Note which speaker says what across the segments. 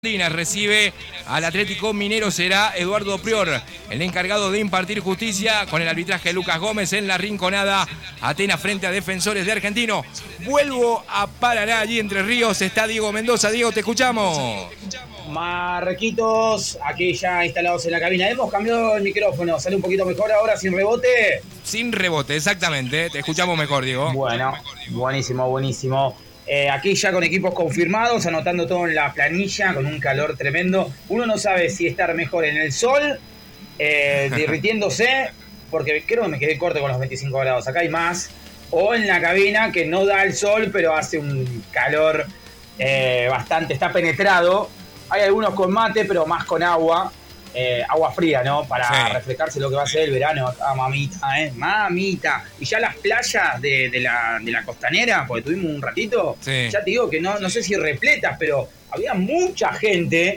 Speaker 1: Recibe al Atlético Minero, será Eduardo Prior, el encargado de impartir justicia con el arbitraje de Lucas Gómez en la Rinconada. Atenas frente a Defensores de Argentino. Vuelvo a Paraná, allí Entre Ríos está Diego Mendoza. Diego, te escuchamos.
Speaker 2: Marquitos, aquí ya instalados en la cabina. Hemos cambiado el micrófono, sale un poquito mejor ahora, sin rebote.
Speaker 1: Sin rebote, exactamente. Te escuchamos mejor, Diego.
Speaker 2: Bueno, buenísimo, buenísimo. Aquí ya con equipos confirmados, anotando todo en la planilla, con un calor tremendo. Uno no sabe si estar mejor en el sol, derritiéndose, porque creo que me quedé corto con los 25 grados, acá hay más, o en la cabina, que no da el sol, pero hace un calor bastante, está penetrado. Hay algunos con mate, pero más con agua fría, ¿no? Para refrescarse lo que va a ser el verano acá, mamita, mamita. Y ya las playas de la costanera, porque tuvimos un ratito, ya te digo que no sé si repletas, pero había mucha gente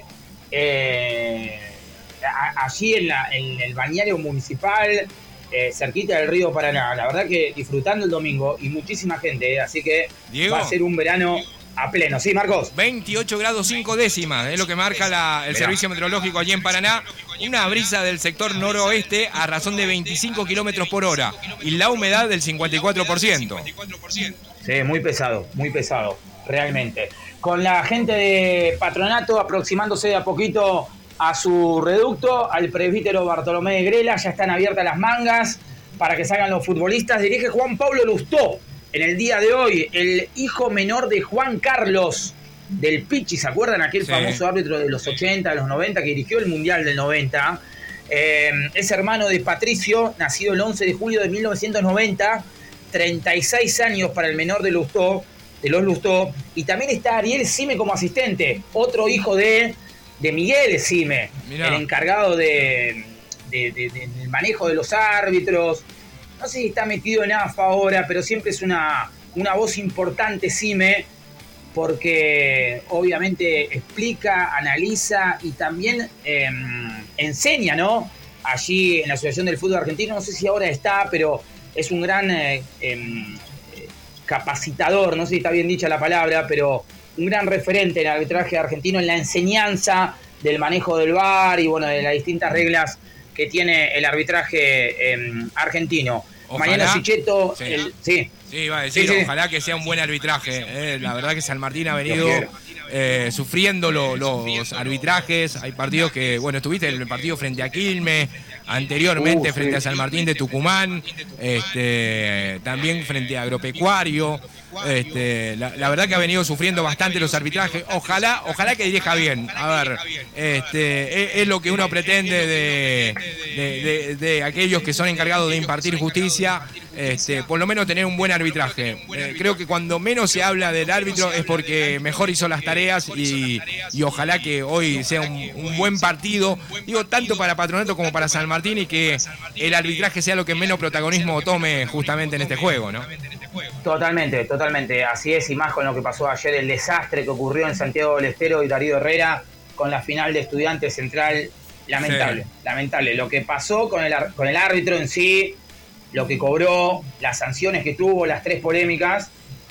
Speaker 2: allí en el balneario municipal, cerquita del río Paraná. La verdad que disfrutando el domingo y muchísima gente, así que
Speaker 1: Diego,
Speaker 2: va a ser un verano a pleno. Sí, Marcos.
Speaker 1: 28 grados 5 décimas, es lo que marca el servicio meteorológico allí en Paraná. Una brisa del sector noroeste a razón de 25 kilómetros por hora y la humedad del 54%.
Speaker 2: Sí, muy pesado, realmente. Con la gente de Patronato aproximándose de a poquito a su reducto, al presbítero Bartolomé de Grela, ya están abiertas las mangas para que salgan los futbolistas. Dirige Juan Pablo Lustó. En el día de hoy, el hijo menor de Juan Carlos del Pichi, ¿se acuerdan? Aquel famoso árbitro de los 80, de los 90, que dirigió el Mundial del 90. Es hermano de Patricio, nacido el 11 de julio de 1990, 36 años para el menor de los Lustó. Y también está Ariel Sime como asistente, otro hijo de Miguel Sime, el encargado del manejo de los árbitros. No sé si está metido en AFA ahora, pero siempre es una voz importante, Sime, porque obviamente explica, analiza y también enseña, ¿no? Allí en la Asociación del Fútbol Argentino, no sé si ahora está, pero es un gran capacitador, no sé si está bien dicha la palabra, pero un gran referente en el arbitraje argentino, en la enseñanza del manejo del VAR y bueno, de las distintas reglas que tiene el arbitraje argentino.
Speaker 1: Ojalá,
Speaker 2: Mariano Sichetto,
Speaker 1: sí, iba a decir, ojalá que sea un buen arbitraje. La verdad que San Martín ha venido sufriendo los arbitrajes. Hay partidos que, bueno, estuviste en el partido frente a Quilmes, anteriormente frente a San Martín de Tucumán, también frente a Agropecuario. La verdad que ha venido sufriendo bastante los arbitrajes. Ojalá que dirija bien. A ver, es lo que uno pretende de aquellos que son encargados de impartir justicia. Por lo menos tener un buen arbitraje. Creo que cuando menos se habla del árbitro es porque mejor hizo las tareas y ojalá que hoy sea un buen partido, digo, tanto para Patronato como para San Martín, y que el arbitraje sea lo que menos protagonismo tome justamente en este juego, ¿no?
Speaker 2: Totalmente, así es, y más con lo que pasó ayer, el desastre que ocurrió en Santiago del Estero y Darío Herrera con la final de Estudiantes Central. Lamentable. Lo que pasó con el árbitro en sí, lo que cobró, las sanciones que tuvo, las 3 polémicas,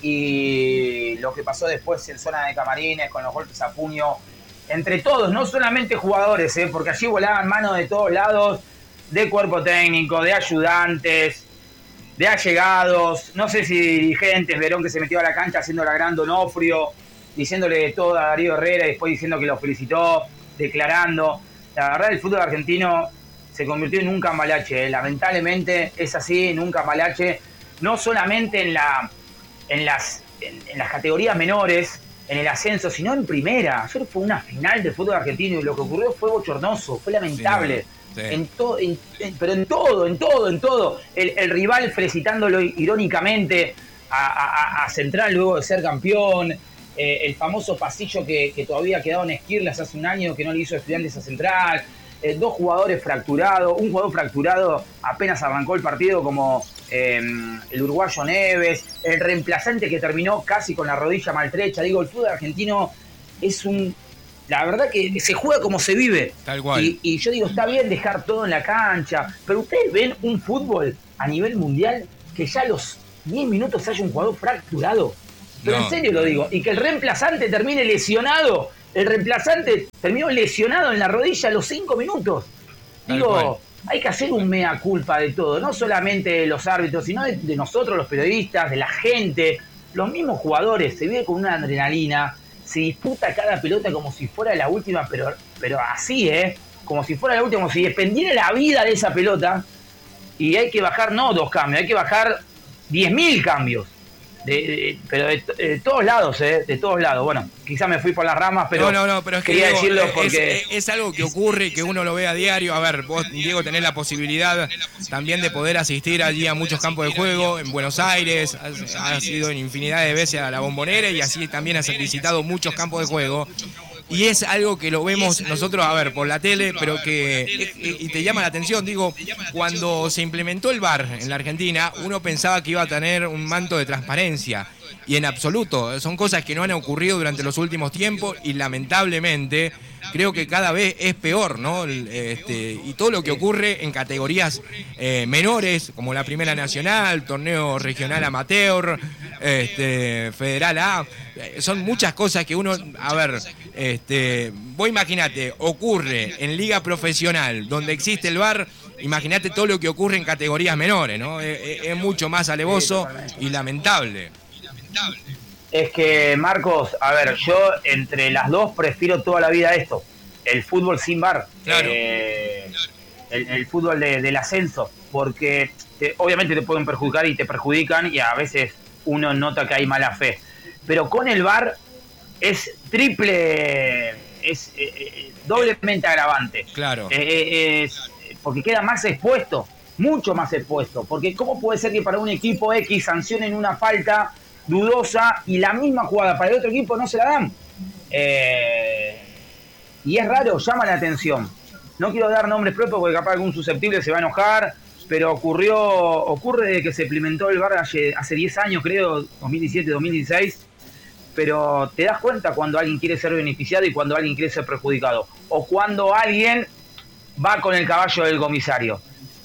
Speaker 2: y lo que pasó después en zona de camarines con los golpes a puño entre todos, no solamente jugadores, porque allí volaban manos de todos lados, de cuerpo técnico, de ayudantes, de allegados, no sé si dirigentes. Verón, que se metió a la cancha haciendo la gran Donofrio, diciéndole de todo a Darío Herrera y después diciendo que lo felicitó, declarando. La verdad, el fútbol argentino se convirtió en un cambalache, lamentablemente es así, en un cambalache, no solamente en las categorías menores, en el ascenso, sino en primera. Ayer fue una final de fútbol argentino y lo que ocurrió fue bochornoso, fue lamentable. Sí. Pero en todo. El rival felicitándolo irónicamente a Central luego de ser campeón. El famoso pasillo que todavía quedaba en Esquirlas hace un año que no le hizo Estudiantes a Central. 2 jugadores fracturados. Un jugador fracturado apenas arrancó el partido, como el uruguayo Neves. El reemplazante que terminó casi con la rodilla maltrecha. Digo, el fútbol argentino es la verdad que se juega como se vive.
Speaker 1: Tal cual.
Speaker 2: Y yo digo, está bien dejar todo en la cancha, pero ustedes ven un fútbol a nivel mundial que ya a los 10 minutos haya un jugador fracturado. Pero en serio lo digo. Y que el reemplazante termine lesionado el reemplazante terminó lesionado en la rodilla a los 5 minutos. Digo, hay que hacer un mea culpa de todo, no solamente de los árbitros, sino de nosotros, los periodistas, de la gente, los mismos jugadores. Se vive con una adrenalina, se disputa cada pelota como si fuera la última, pero así, como si fuera la última, como si dependiera la vida de esa pelota. Y hay que bajar no 2 cambios, hay que bajar 10.000 cambios. Pero de todos lados, de todos lados. Bueno, quizá me fui por las ramas, pero
Speaker 1: pero es que
Speaker 2: quería
Speaker 1: Diego,
Speaker 2: decirlo porque
Speaker 1: es algo que ocurre y que uno lo ve a diario. A ver, vos, Diego, tenés la posibilidad también de poder asistir allí a muchos campos de juego en Buenos Aires, has ido en infinidad de veces a la Bombonera y así también has visitado muchos campos de juego. Y es algo que lo vemos nosotros, a ver, por la tele, pero y te llama la atención. Digo, cuando se implementó el VAR en la Argentina, uno pensaba que iba a tener un manto de transparencia. Y en absoluto, son cosas que no han ocurrido durante los últimos tiempos y lamentablemente creo que cada vez es peor, ¿no? Y todo lo que ocurre en categorías menores, como la Primera Nacional, torneo regional amateur, Federal A, son muchas cosas que uno, a ver, vos imaginate, ocurre en liga profesional, donde existe el VAR, imaginate todo lo que ocurre en categorías menores, ¿no? Es mucho más alevoso y lamentable.
Speaker 2: Es que, Marcos, a ver, yo entre las dos prefiero toda la vida esto. El fútbol sin VAR.
Speaker 1: Claro.
Speaker 2: El fútbol del ascenso. Porque obviamente te pueden perjudicar y te perjudican y a veces uno nota que hay mala fe. Pero con el VAR es doblemente agravante.
Speaker 1: Claro.
Speaker 2: Porque queda más expuesto, mucho más expuesto. Porque ¿cómo puede ser que para un equipo X sancionen una falta dudosa y la misma jugada para el otro equipo no se la dan? Y es raro, llama la atención. No quiero dar nombres propios porque capaz algún susceptible se va a enojar, pero ocurre desde que se implementó el VAR hace 10 años, creo, 2017, 2016, pero te das cuenta cuando alguien quiere ser beneficiado y cuando alguien quiere ser perjudicado, o cuando alguien va con el caballo del comisario.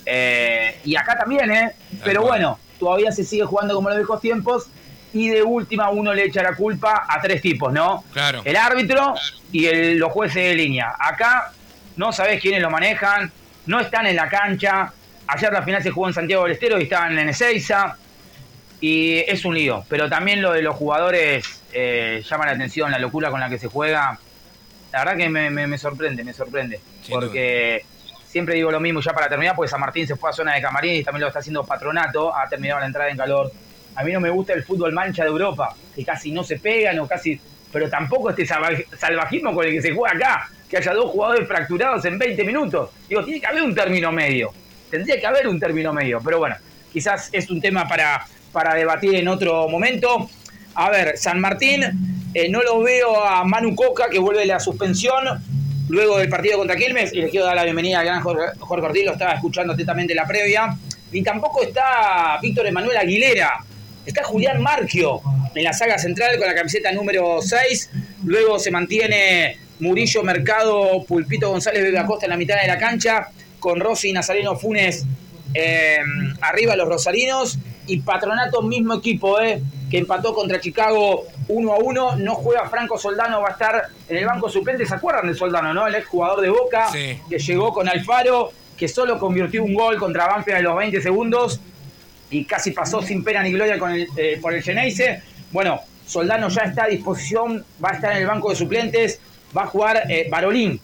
Speaker 2: Y acá también, pero bueno, todavía se sigue jugando como en los viejos tiempos. Y de última uno le echa la culpa a 3 tipos, ¿no?
Speaker 1: Claro.
Speaker 2: El árbitro y los jueces de línea. Acá no sabés quiénes lo manejan, no están en la cancha. Ayer la final se jugó en Santiago del Estero y estaban en Ezeiza. Y es un lío. Pero también lo de los jugadores llama la atención, la locura con la que se juega. La verdad que me sorprende. Sí, porque siempre digo lo mismo ya para terminar, porque San Martín se fue a zona de camarín y también lo está haciendo Patronato. Ha terminado la entrada en calor. A mí no me gusta el fútbol mancha de Europa, que casi no se pegan pero tampoco este salvajismo con el que se juega acá, que haya 2 jugadores fracturados en 20 minutos. Digo, tiene que haber un término medio. Tendría que haber un término medio, pero bueno, quizás es un tema para debatir en otro momento. A ver, San Martín, no lo veo a Manu Coca, que vuelve de la suspensión luego del partido contra Quilmes, y le quiero dar la bienvenida al gran Jorge Ortiz, lo estaba escuchando atentamente la previa. Y tampoco está Víctor Emanuel Aguilera. Está Julián Marquio en la saga central con la camiseta número 6. Luego se mantiene Murillo, Mercado, Pulpito González, Vega Costa en la mitad de la cancha, con Rossi y Nazareno Funes arriba los rosarinos. Y Patronato, mismo equipo, que empató contra Chicago 1-1. No juega Franco Soldano, va a estar en el banco suplente. ¿Se acuerdan del Soldano, no? El exjugador de Boca, sí, que llegó con Alfaro, que solo convirtió un gol contra Banfield en los 20 segundos. Y casi pasó sin pena ni gloria por el Geneise. Bueno, Soldano ya está a disposición, va a estar en el banco de suplentes, va a jugar Barolín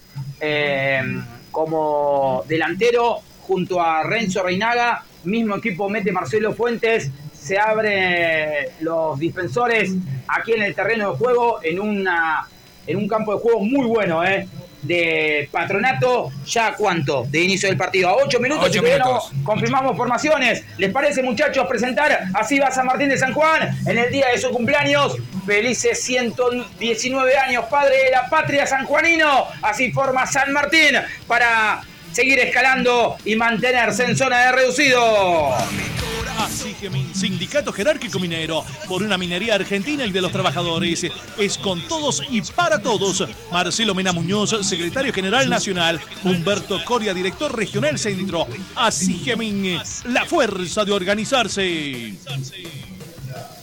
Speaker 2: como delantero junto a Renzo Reinaga. Mismo equipo mete Marcelo Fuentes. Se abren los dispensores aquí en el terreno de juego, en un campo de juego muy bueno, de Patronato. ¿Ya cuánto de inicio del partido? A 8 minutos.
Speaker 1: 8 minutos.
Speaker 2: Confirmamos formaciones. ¿Les parece, muchachos, presentar? Así va San Martín de San Juan en el día de su cumpleaños. Felices 119 años, padre de la patria sanjuanino. Así forma San Martín para seguir escalando y mantenerse en zona de reducido.
Speaker 3: ASIGEMIN, Sindicato Jerárquico Minero, por una minería argentina y de los trabajadores. Es con todos y para todos. Marcelo Mena Muñoz, secretario general nacional. Humberto Coria, director regional centro. ASIGEMIN, la fuerza de organizarse.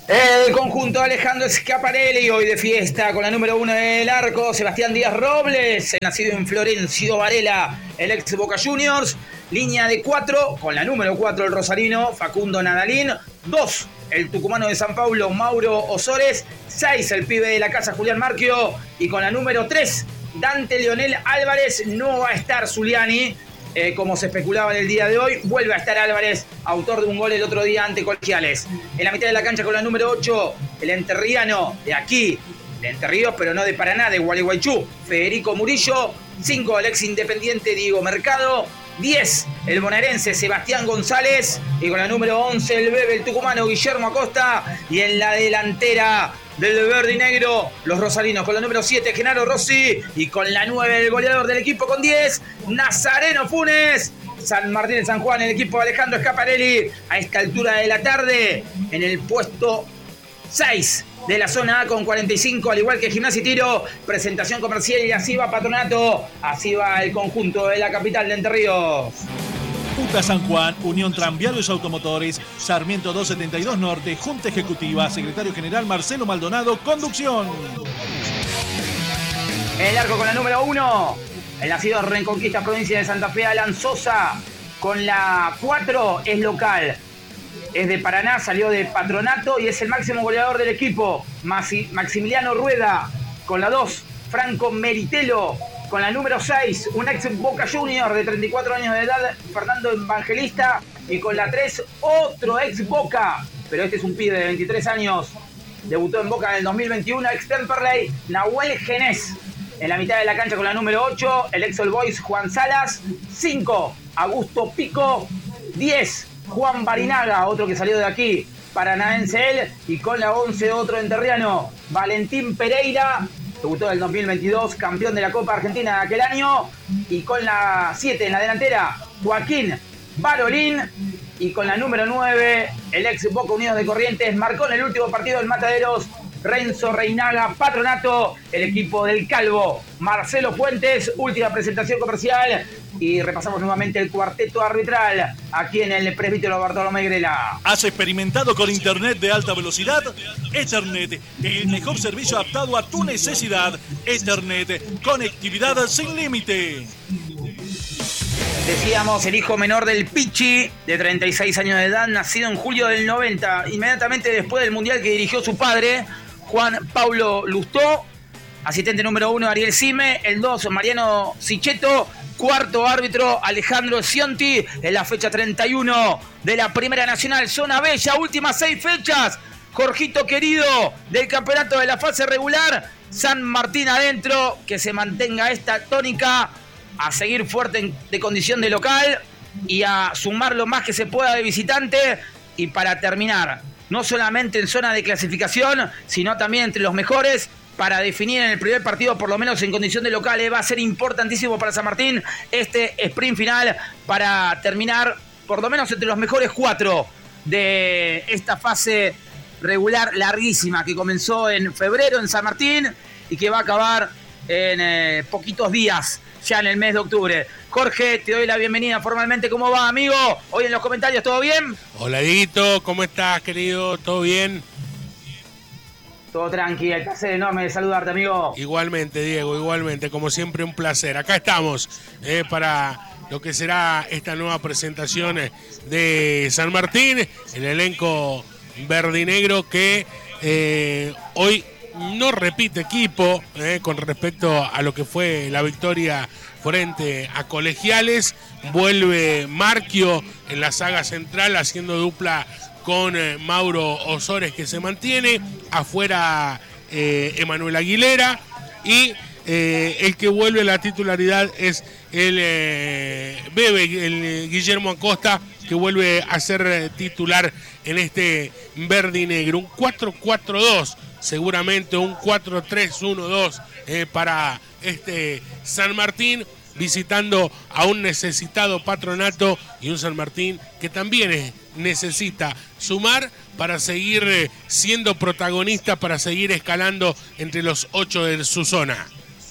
Speaker 2: El conjunto de Alejandro Schiaparelli, hoy de fiesta con la número 1 del arco, Sebastián Díaz Robles, el nacido en Florencio Varela, el ex Boca Juniors. Línea de 4, con la número 4 el rosarino, Facundo Nadalín. 2, el tucumano de San Paulo, Mauro Osores. 6, el pibe de la casa, Julián Marquio. Y con la número 3, Dante Leonel Álvarez. No va a estar Zuliani, como se especulaba en el día de hoy. Vuelve a estar Álvarez, autor de un gol el otro día ante Colegiales. En la mitad de la cancha con la número 8, el enterriano de aquí, de Entre Ríos, pero no de Paraná, de Gualeguaychú, Federico Murillo. 5, el ex Independiente Diego Mercado. 10, el bonaerense Sebastián González. Y con la número 11, el bebe, el tucumano Guillermo Acosta. Y en la delantera del verde y negro, los rosarinos con la número 7, Genaro Rossi. Y con la 9, el goleador del equipo con 10, Nazareno Funes. San Martín de San Juan, el equipo de Alejandro Schiaparelli, a esta altura de la tarde, en el puesto 6 de la zona A con 45, al igual que Gimnasia y Tiro. Presentación comercial y así va Patronato, así va el conjunto de la capital de Entre Ríos.
Speaker 3: UTA San Juan, Unión Tranviarios Automotores, Sarmiento 272 Norte, Junta Ejecutiva, Secretario General Marcelo Maldonado, conducción.
Speaker 2: En el arco con la número 1, el nacido en Reconquista, provincia de Santa Fe, Alan Sosa. Con la 4 es local, es de Paraná, salió de Patronato y es el máximo goleador del equipo, Maximiliano Rueda. Con la 2, Franco Meritelo. Con la número 6, un ex Boca Junior de 34 años de edad, Fernando Evangelista. Y con la 3, otro ex Boca, pero este es un pibe de 23 años, debutó en Boca en el 2021, ex Temperley, Nahuel Genés. En la mitad de la cancha con la número 8, el ex All Boys Juan Salas. 5, Augusto Pico. 10, Juan Barinaga, otro que salió de aquí, paranaense él. Y con la 11, otro enterriano, Valentín Pereira, debutó en el 2022, campeón de la Copa Argentina de aquel año. Y con la 7 en la delantera, Joaquín Barolín. Y con la número 9, el ex Boca Unidos de Corrientes, marcó en el último partido del Mataderos, Renzo Reinaga. Patronato, el equipo del Calvo, Marcelo Fuentes. Última presentación comercial y repasamos nuevamente el cuarteto arbitral aquí en el presbítero Bartolomé Grela.
Speaker 3: ¿Has experimentado con internet de alta velocidad? Ethernet, el mejor servicio adaptado a tu necesidad. Ethernet, conectividad sin límite.
Speaker 2: Decíamos, el hijo menor del Pichi, de 36 años de edad, nacido en julio del 90, inmediatamente después del Mundial que dirigió su padre, Juan Pablo Lustó. Asistente número 1, Ariel Sime. El 2, Mariano Sichetto. Cuarto árbitro, Alejandro Scionti. En la fecha 31 de la Primera Nacional, Zona Bella. Últimas 6 fechas. Jorgito querido, del campeonato de la fase regular. San Martín adentro. Que se mantenga esta tónica. A seguir fuerte de condición de local. Y a sumar lo más que se pueda de visitante. Y para terminar, no solamente en zona de clasificación, sino también entre los mejores, para definir en el primer partido, por lo menos en condición de local. Va a ser importantísimo para San Martín este sprint final para terminar por lo menos entre los mejores 4 de esta fase regular larguísima que comenzó en febrero en San Martín y que va a acabar en poquitos días, ya en el mes de octubre. Jorge, te doy la bienvenida formalmente. ¿Cómo va, amigo? Hoy en los comentarios, ¿todo bien?
Speaker 4: Hola, Dieguito, ¿cómo estás, querido? ¿Todo bien?
Speaker 2: Todo tranquilo, el placer enorme de saludarte, amigo.
Speaker 4: Igualmente, Diego, igualmente, como siempre, un placer. Acá estamos para lo que será esta nueva presentación de San Martín, el elenco verde y negro que hoy no repite equipo con respecto a lo que fue la victoria frente a Colegiales. Vuelve Marquio en la saga central haciendo dupla con Mauro Osores, que se mantiene. Afuera Emanuel Aguilera. Y el que vuelve a la titularidad es el Bebe, el Guillermo Acosta, que vuelve a ser titular en este verde y negro. Un 4-4-2, seguramente un 4-3-1-2 para este San Martín, visitando a un necesitado Patronato y un San Martín que también necesita sumar para seguir siendo protagonista, para seguir escalando entre los 8 de su zona.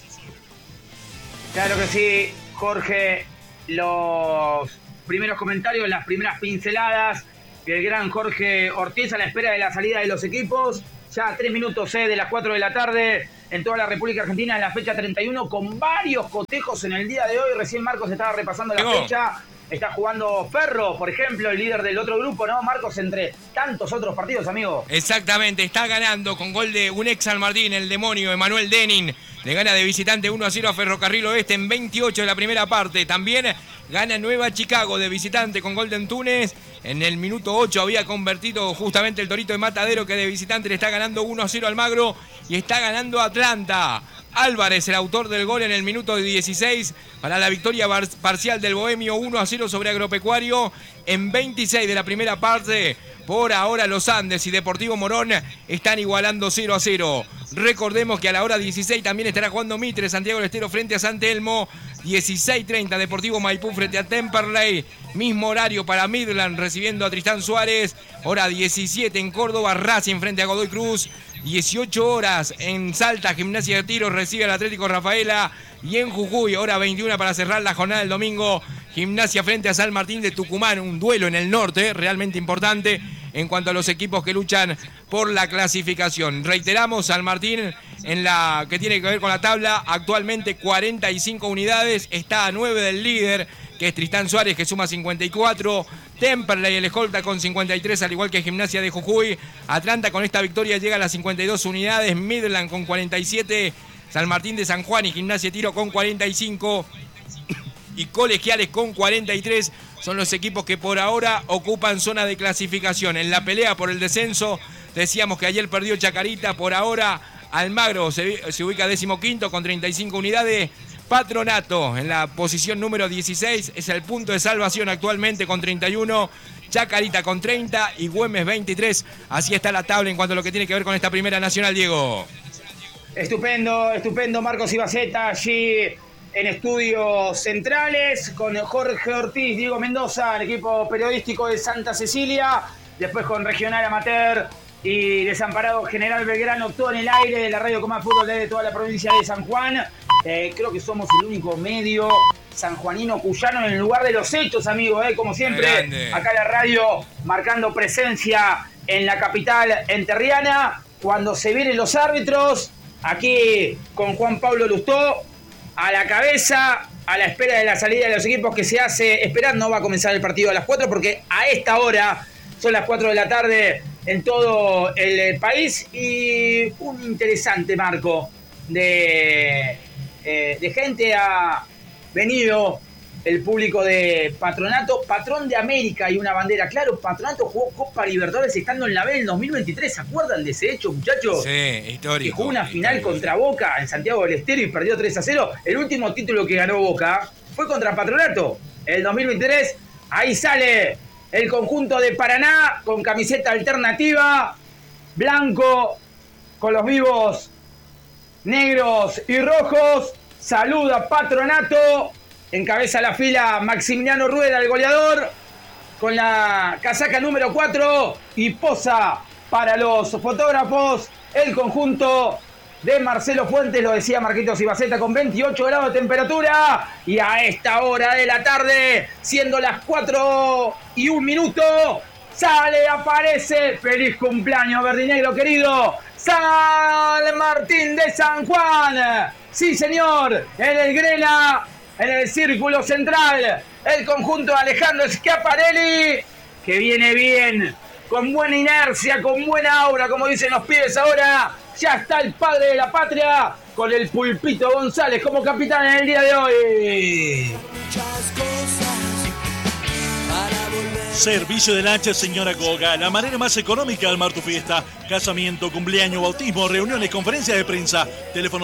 Speaker 2: Claro que sí, Jorge. Los primeros comentarios, las primeras pinceladas el gran Jorge Ortiz a la espera de la salida de los equipos. Ya a 3 minutos de las 4 de la tarde en toda la República Argentina en la fecha 31 con varios cotejos en el día de hoy. Recién Marcos estaba repasando la fecha. Está jugando Ferro, por ejemplo, el líder del otro grupo, ¿no, Marcos? Entre tantos otros partidos, amigo.
Speaker 1: Exactamente, está ganando con gol de un ex San Martín, el demonio Emanuel Denin. Le gana de visitante 1-0 a Ferrocarril Oeste en 28 de la primera parte. También gana Nueva Chicago de visitante con gol de Antunes. En el minuto 8 había convertido justamente el Torito de Matadero, que de visitante le está ganando 1-0 al Magro. Y está ganando Atlanta. Álvarez, el autor del gol en el minuto 16 para la victoria parcial del Bohemio 1-0 sobre Agropecuario en 26 de la primera parte. Por ahora los Andes y Deportivo Morón están igualando 0-0. Recordemos que a la hora 16 también estará jugando Mitre, Santiago del Estero frente a San Telmo. 16:30 Deportivo Maipú frente a Temperley. Mismo horario para Midland recibiendo a Tristán Suárez. Hora 17 en Córdoba, Racing frente a Godoy Cruz. 18 horas en Salta, Gimnasia de Tiro recibe al Atlético Rafaela. Y en Jujuy, hora 21 para cerrar la jornada del domingo, Gimnasia frente a San Martín de Tucumán. Un duelo en el norte, realmente importante en cuanto a los equipos que luchan por la clasificación. Reiteramos, San Martín en la que tiene que ver con la tabla, actualmente 45 unidades, está a 9 del líder, que es Tristán Suárez, que suma 54. Temperley, el escolta, con 53, al igual que Gimnasia de Jujuy. Atlanta con esta victoria llega a las 52 unidades. Midland con 47. San Martín de San Juan y Gimnasia de Tiro con 45. Y Colegiales con 43. Son los equipos que por ahora ocupan zona de clasificación. En la pelea por el descenso, decíamos que ayer perdió Chacarita. Por ahora, Almagro se ubica 15º con 35 unidades. Patronato en la posición número 16 es el punto de salvación actualmente con 31, Chacarita con 30 y Güemes 23. Así está la tabla en cuanto a lo que tiene que ver con esta primera nacional, Diego.
Speaker 2: Estupendo, estupendo Marcos Ibaceta allí en estudios centrales con Jorge Ortiz, Diego Mendoza, el equipo periodístico de Santa Cecilia, después con Regional Amateur y Desamparado General Belgrano, todo en el aire de la Radio Coma Fútbol de toda la provincia de San Juan. Creo que somos el único medio sanjuanino cuyano en el lugar de los hechos, amigos, como siempre, acá la radio marcando presencia en la capital enterriana. Cuando se vienen los árbitros, aquí con Juan Pablo Lustó a la cabeza, a la espera de la salida de los equipos que se hace esperar. No va a comenzar el partido a las 4 porque a esta hora son las 4 de la tarde en todo el país. Y un interesante marco de gente ha venido el público de Patronato, Patrón de América y una bandera. Claro, Patronato jugó Copa Libertadores estando en la B en 2023. ¿Se acuerdan de ese hecho, muchachos?
Speaker 1: Sí, histórico.
Speaker 2: Que jugó una final contra Boca en Santiago del Estero y perdió 3-0. El último título que ganó Boca fue contra Patronato. El 2023, ahí sale el conjunto de Paraná con camiseta alternativa, blanco, con los vivos negros y rojos. Saluda Patronato, encabeza la fila Maximiliano Rueda, el goleador, con la casaca número 4 y posa para los fotógrafos el conjunto de Marcelo Fuentes, lo decía Marquitos Ibaceta, con 28 grados de temperatura. Y a esta hora de la tarde, siendo las 4:01, sale, aparece, feliz cumpleaños verdinegro querido, San Martín de San Juan. Sí, señor, en el Grena, en el círculo central, el conjunto de Alejandro Schiaparelli, que viene bien, con buena inercia, con buena aura, como dicen los pibes ahora. Ya está el padre de la patria, con el Pulpito González como capitán en el día de hoy.
Speaker 3: Servicio de lancha Señora Goga, la manera más económica de armar tu fiesta. Casamiento, cumpleaños, bautismo, reuniones, conferencias de prensa. Teléfono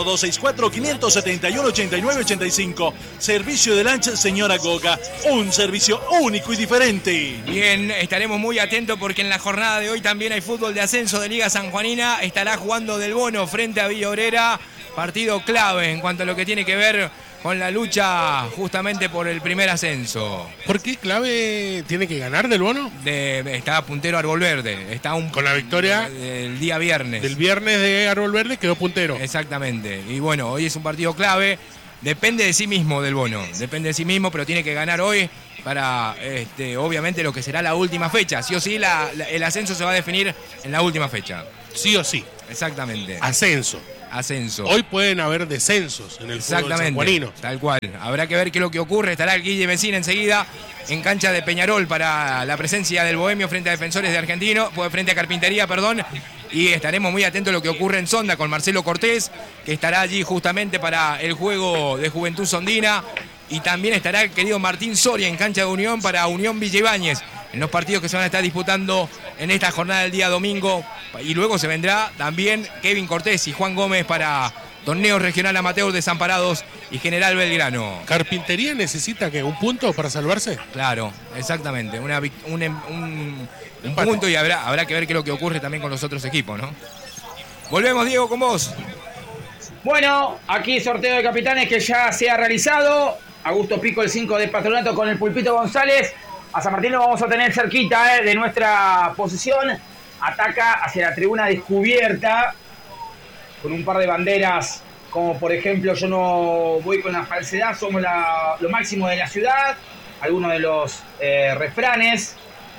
Speaker 3: 264-571-8985. Servicio de lancha Señora Goga, un servicio único y diferente.
Speaker 1: Bien, estaremos muy atentos porque en la jornada de hoy también hay fútbol de ascenso de Liga Sanjuanina. Estará jugando Del Bono frente a Villa Obrera. Partido clave en cuanto a lo que tiene que ver con la lucha justamente por el primer ascenso.
Speaker 4: ¿Por qué clave tiene que ganar Del Bono?
Speaker 1: Está puntero Árbol Verde. Está
Speaker 4: con la victoria
Speaker 1: del día viernes.
Speaker 4: Del viernes de Árbol Verde quedó puntero.
Speaker 1: Exactamente. Y bueno, hoy es un partido clave. depende de sí mismo del Bono, depende de sí mismo, pero tiene que ganar hoy para, obviamente, lo que será la última fecha. Sí o sí, el ascenso se va a definir en la última fecha.
Speaker 4: Sí o sí.
Speaker 1: Exactamente.
Speaker 4: Ascenso. Hoy pueden haber descensos en el fútbol sanjuanino.
Speaker 1: Tal cual. Habrá que ver qué es lo que ocurre. Estará el Guille Messina enseguida en cancha de Peñarol para la presencia del Bohemio frente a Defensores de Argentino, frente a Carpintería, perdón. Y estaremos muy atentos a lo que ocurre en Sonda con Marcelo Cortés, que estará allí justamente para el juego de Juventud Sondina. Y también estará el querido Martín Soria en cancha de Unión para Unión Villa Ibáñez, en los partidos que se van a estar disputando en esta jornada del día domingo. Y luego se vendrá también Kevin Cortés y Juan Gómez para Torneo Regional Amateur Desamparados y General Belgrano.
Speaker 4: ¿Carpintería necesita que un punto para salvarse?
Speaker 1: Claro, exactamente. Un punto, y habrá que ver qué es lo que ocurre también con los otros equipos, ¿no? Volvemos, Diego, con vos.
Speaker 2: Bueno, aquí sorteo de capitanes que ya se ha realizado. Augusto Pico, el 5 de Patronato con el Pulpito González. A San Martín lo vamos a tener cerquita de nuestra posición. Ataca hacia la tribuna descubierta con un par de banderas, como por ejemplo, yo no voy con la falsedad, somos lo máximo de la ciudad. Algunos de los refranes.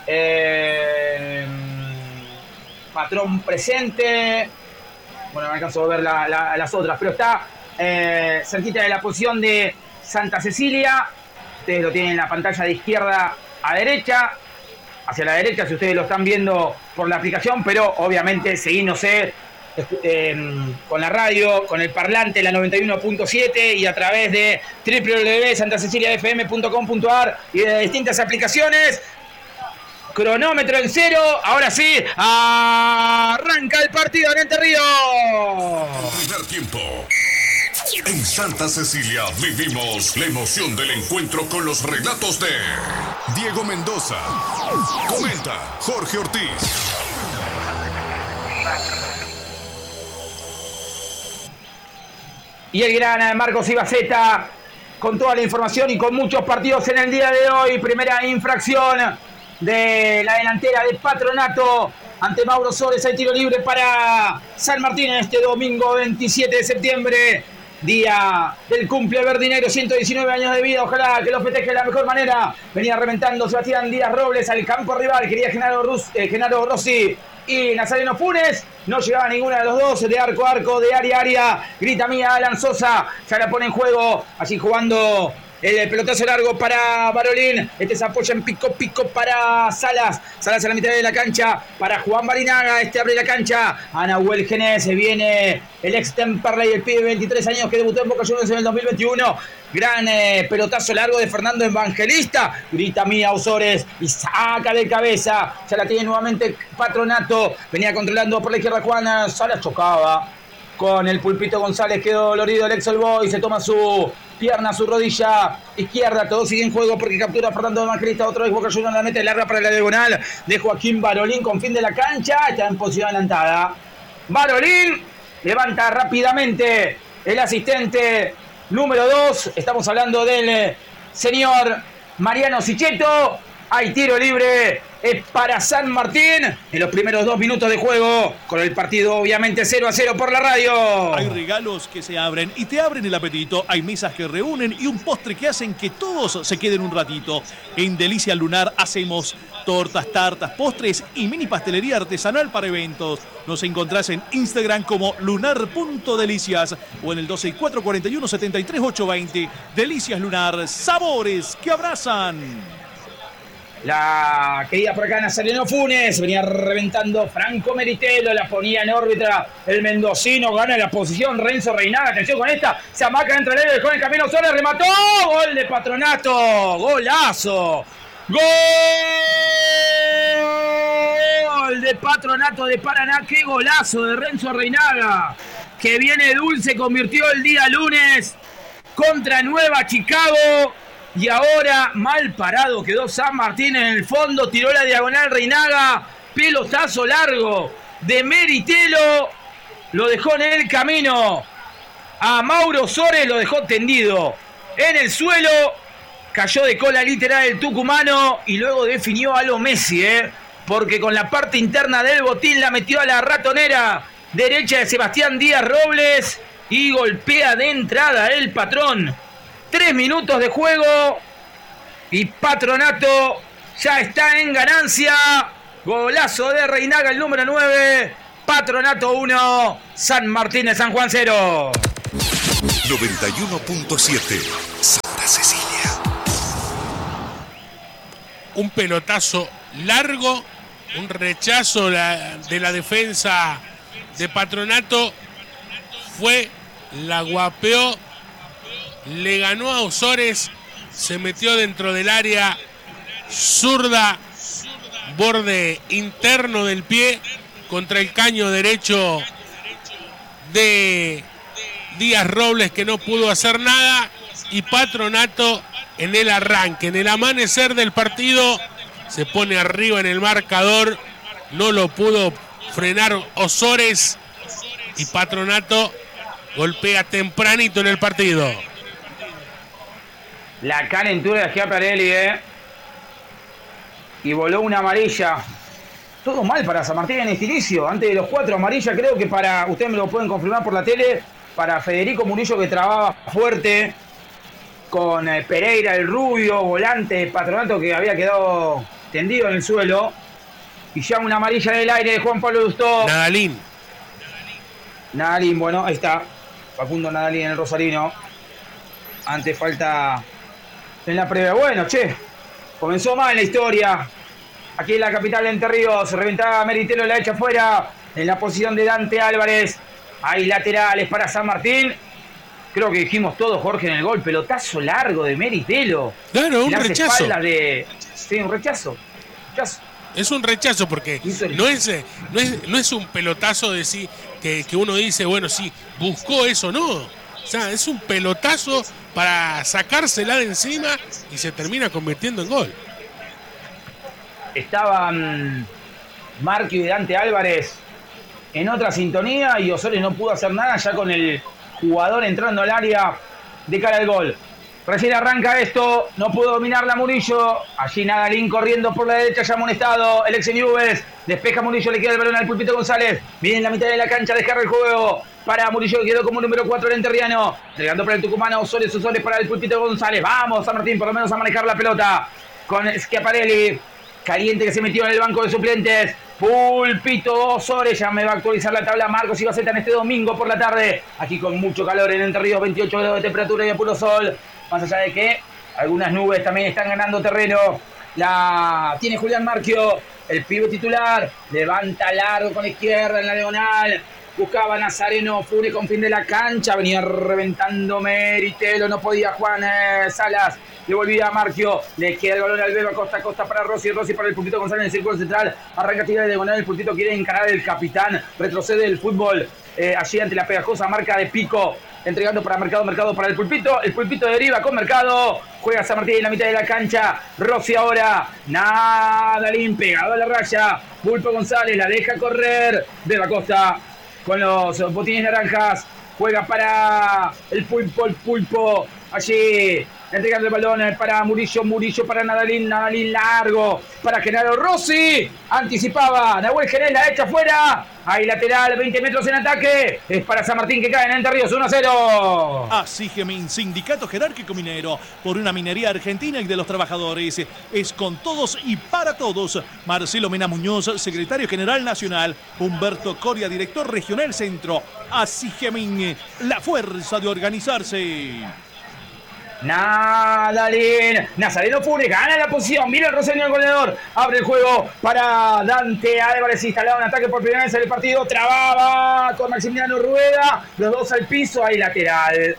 Speaker 2: Patrón presente. Bueno, no alcanzo a ver las otras, pero está cerquita de la posición de Santa Cecilia. Ustedes lo tienen en la pantalla de izquierda a derecha, hacia la derecha si ustedes lo están viendo por la aplicación, pero obviamente seguíndose con la radio, con el parlante, la 91.7 y a través de www.santaceciliafm.com.ar y de distintas aplicaciones. Cronómetro en cero, ahora sí, arranca el partido en Entre Ríos.
Speaker 5: Primer tiempo. En Santa Cecilia vivimos la emoción del encuentro con los relatos de Diego Mendoza. Comenta Jorge Ortiz.
Speaker 2: Y el gran Marcos Ibaceta con toda la información y con muchos partidos en el día de hoy. Primera infracción de la delantera de Patronato ante Mauro Sores. Hay tiro libre para San Martín este domingo 27 de septiembre, día del cumple verdinero, 119 años de vida. Ojalá que lo festeje de la mejor manera. Venía reventando Sebastián Díaz Robles al campo rival. Quería Genaro Rossi y Nazareno Funes. No llegaba ninguna de los dos, de arco a arco, de área a área. Grita mía Alan Sosa, ya la pone en juego. Allí jugando el pelotazo largo para Barolín. Este se apoya en pico para Salas. Salas a la mitad de la cancha para Juan Barinaga. Este abre la cancha a Nahuel Genés. Viene el ex Temperley, el pibe de 23 años que debutó en Boca Juniors en el 2021. Gran pelotazo largo de Fernando Evangelista. Grita mía Osores y saca de cabeza. Ya la tiene nuevamente Patronato. Venía controlando por la izquierda Juan. Salas chocaba con el Pulpito González. Quedó dolorido el ex All Boy. Se toma su pierna, su rodilla izquierda. Todo sigue en juego porque captura a Fernando Evangelista. Otra vez Boca Juniors la mete larga para la diagonal de Joaquín Barolín con fin de la cancha. Está en posición adelantada. Barolín levanta rápidamente el asistente número 2. Estamos hablando del señor Mariano Sichetto. Hay tiro libre para San Martín en los primeros 2 minutos de juego, con el partido obviamente 0-0 por la radio.
Speaker 3: Hay regalos que se abren y te abren el apetito. Hay mesas que reúnen y un postre que hacen que todos se queden un ratito. En Delicia Lunar hacemos tortas, tartas, postres y mini pastelería artesanal para eventos. Nos encontrás en Instagram como lunar.delicias o en el 12441-73820. Delicias Lunar, sabores que abrazan.
Speaker 2: La querida por acá Nazareno Funes, venía reventando Franco Meritelo, la ponía en órbita el mendocino, gana la posición Renzo Reinaga, atención con esta, se amaca entre el dejó en el camino solo, remató, gol de Patronato, golazo, gol de Patronato de Paraná, qué golazo de Renzo Reinaga, que viene dulce, convirtió el día lunes contra Nueva Chicago. Y ahora mal parado quedó San Martín en el fondo, tiró la diagonal Reinaga, pelotazo largo de Meritelo, lo dejó en el camino a Mauro Sores, lo dejó tendido en el suelo, cayó de cola literal el tucumano y luego definió a lo Messi, porque con la parte interna del botín la metió a la ratonera derecha de Sebastián Díaz Robles y golpea de entrada el Patrón. 3 minutos de juego y Patronato ya está en ganancia. Golazo de Reinaga, el número 9. Patronato 1, San Martín de San Juan 0.
Speaker 5: 91.7 Santa Cecilia.
Speaker 4: Un pelotazo largo, un rechazo de la defensa de Patronato. La guapeó, le ganó a Ozores, se metió dentro del área zurda, borde interno del pie contra el caño derecho de Díaz Robles, que no pudo hacer nada, y Patronato en el arranque, en el amanecer del partido, se pone arriba en el marcador, no lo pudo frenar Ozores y Patronato golpea tempranito en el partido.
Speaker 2: La calentura de Schiaparelli, y voló una amarilla. Todo mal para San Martín en este inicio. Antes de los 4 amarillas, creo que para, ustedes me lo pueden confirmar por la tele, para Federico Murillo, que trababa fuerte con Pereira, el rubio, volante de Patronato, que había quedado tendido en el suelo. Y ya una amarilla en el aire de Juan Pablo Lustó.
Speaker 4: Nadalín,
Speaker 2: bueno, ahí está. Facundo Nadalín en el Rosarino. Antes falta en la previa. Bueno, comenzó mal la historia. Aquí en la capital de Entre Ríos. Reventaba Meritelo, la echa afuera. En la posición de Dante Álvarez. Hay laterales para San Martín. Creo que dijimos todo, Jorge, en el gol. Pelotazo largo de Meritelo.
Speaker 4: Claro, un rechazo.
Speaker 2: Sí, un rechazo.
Speaker 4: Es un rechazo porque no es un pelotazo de sí que uno dice, bueno, sí, buscó eso, no. O sea, es un pelotazo para sacársela de encima y se termina convirtiendo en gol.
Speaker 2: Estaban Marquio y Dante Álvarez en otra sintonía y Ozores no pudo hacer nada ya con el jugador entrando al área de cara al gol. Recién arranca esto, no pudo dominarla Murillo. Allí Nadalín corriendo por la derecha, ya amonestado. El ex Nubes, despeja Murillo, le queda el balón al Pulpito González. Viene en la mitad de la cancha, descarga el juego para Murillo, que quedó como número 4 el enterriano. Entregando para el tucumano, Ozores para el Pulpito González. Vamos, San Martín, por lo menos a manejar la pelota. Con Schiaparelli, caliente, que se metió en el banco de suplentes. Pulpito Ozores, ya me va a actualizar la tabla Marcos Ibaceta en este domingo por la tarde. Aquí con mucho calor en Entre Ríos, 28 grados de temperatura y a puro sol. Más allá de que algunas nubes también están ganando terreno. La tiene Julián Marquio, el pibe titular. Levanta largo con la izquierda en la diagonal. Buscaba Nazareno, Fure con fin de la cancha. Venía reventando Meritelo, no podía Juan Salas. Le volvía a Marquio, le queda el balón al Beba, Costa para Rossi para el Pulpito González en el círculo central. Arranca tira de diagonal, el Pulpito quiere encarar el capitán. Retrocede el fútbol. Allí ante la pegajosa marca de Pico. Entregando para Mercado para el Pulpito deriva con Mercado, juega San Martín en la mitad de la cancha, Rossi ahora, Nadalín pegado a la raya, Pulpo González la deja correr, Beba Costa con los botines naranjas, juega para el Pulpo, allí entregando el balón para Murillo para Nadalín largo para Genaro Rossi, anticipaba Nahuel Genel, la echa afuera. Hay lateral, 20 metros en ataque. Es para San Martín, que cae en Entre Ríos, 1-0.
Speaker 3: Así Gemín, Sindicato Jerárquico Minero, por una minería argentina y de los trabajadores. Es con todos y para todos. Marcelo Mena Muñoz, secretario general nacional. Humberto Coria, director regional centro. Así Gemín, la fuerza de organizarse.
Speaker 2: Nadalín, Nazareno Fure, gana la posición, mira el roseño del goleador, abre el juego para Dante Álvarez, instalado en ataque por primera vez en el partido, trababa con Maximiliano Rueda, los dos al piso, hay lateral,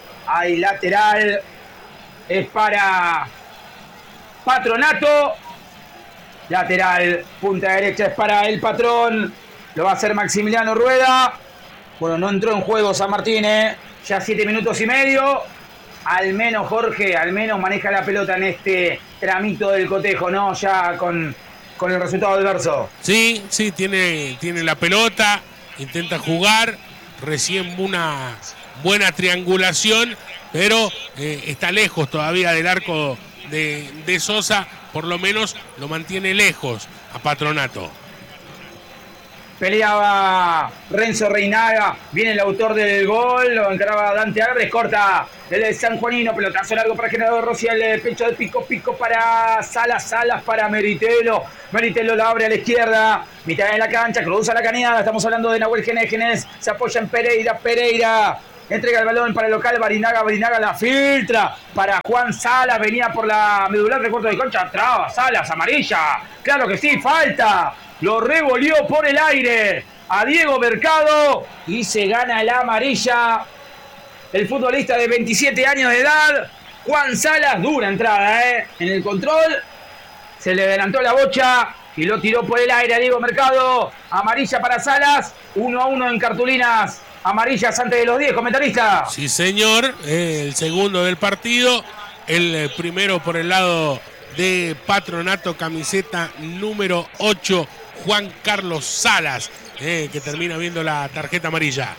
Speaker 2: es para Patronato, lateral, punta derecha es para el Patrón, lo va a hacer Maximiliano Rueda. Bueno, no entró en juego San Martín, ya 7 minutos y medio. Al menos Jorge, maneja la pelota en este tramito del cotejo, ¿no? Ya con el resultado adverso.
Speaker 4: Sí, tiene la pelota, intenta jugar, recién una buena triangulación, pero está lejos todavía del arco de Sosa, por lo menos lo mantiene lejos a Patronato.
Speaker 2: Peleaba Renzo Reinaga. Viene el autor del gol. Lo encaraba Dante Álvarez. Corta el sanjuanino. Pelotazo largo para Genaro Rossi. El pecho de Pico para Salas. Salas para Meritelo. Meritelo la abre a la izquierda. Mitad de la cancha. Cruza la caneada. Estamos hablando de Nahuel Genés. Se apoya en Pereira. Pereira entrega el balón para el local. Barinaga la filtra para Juan Salas. Venía por la medular de cuarto de concha. Traba Salas. Amarilla. Claro que sí. Falta. Lo revolvió por el aire a Diego Mercado y se gana la amarilla. El futbolista de 27 años de edad, Juan Salas, dura entrada, en el control. Se le adelantó la bocha y lo tiró por el aire a Diego Mercado. Amarilla para Salas, 1-1 en cartulinas amarillas antes de los 10, comentarista.
Speaker 4: Sí, señor, el segundo del partido, el primero por el lado de Patronato, camiseta número 8, Juan Carlos Salas, que termina viendo la tarjeta amarilla.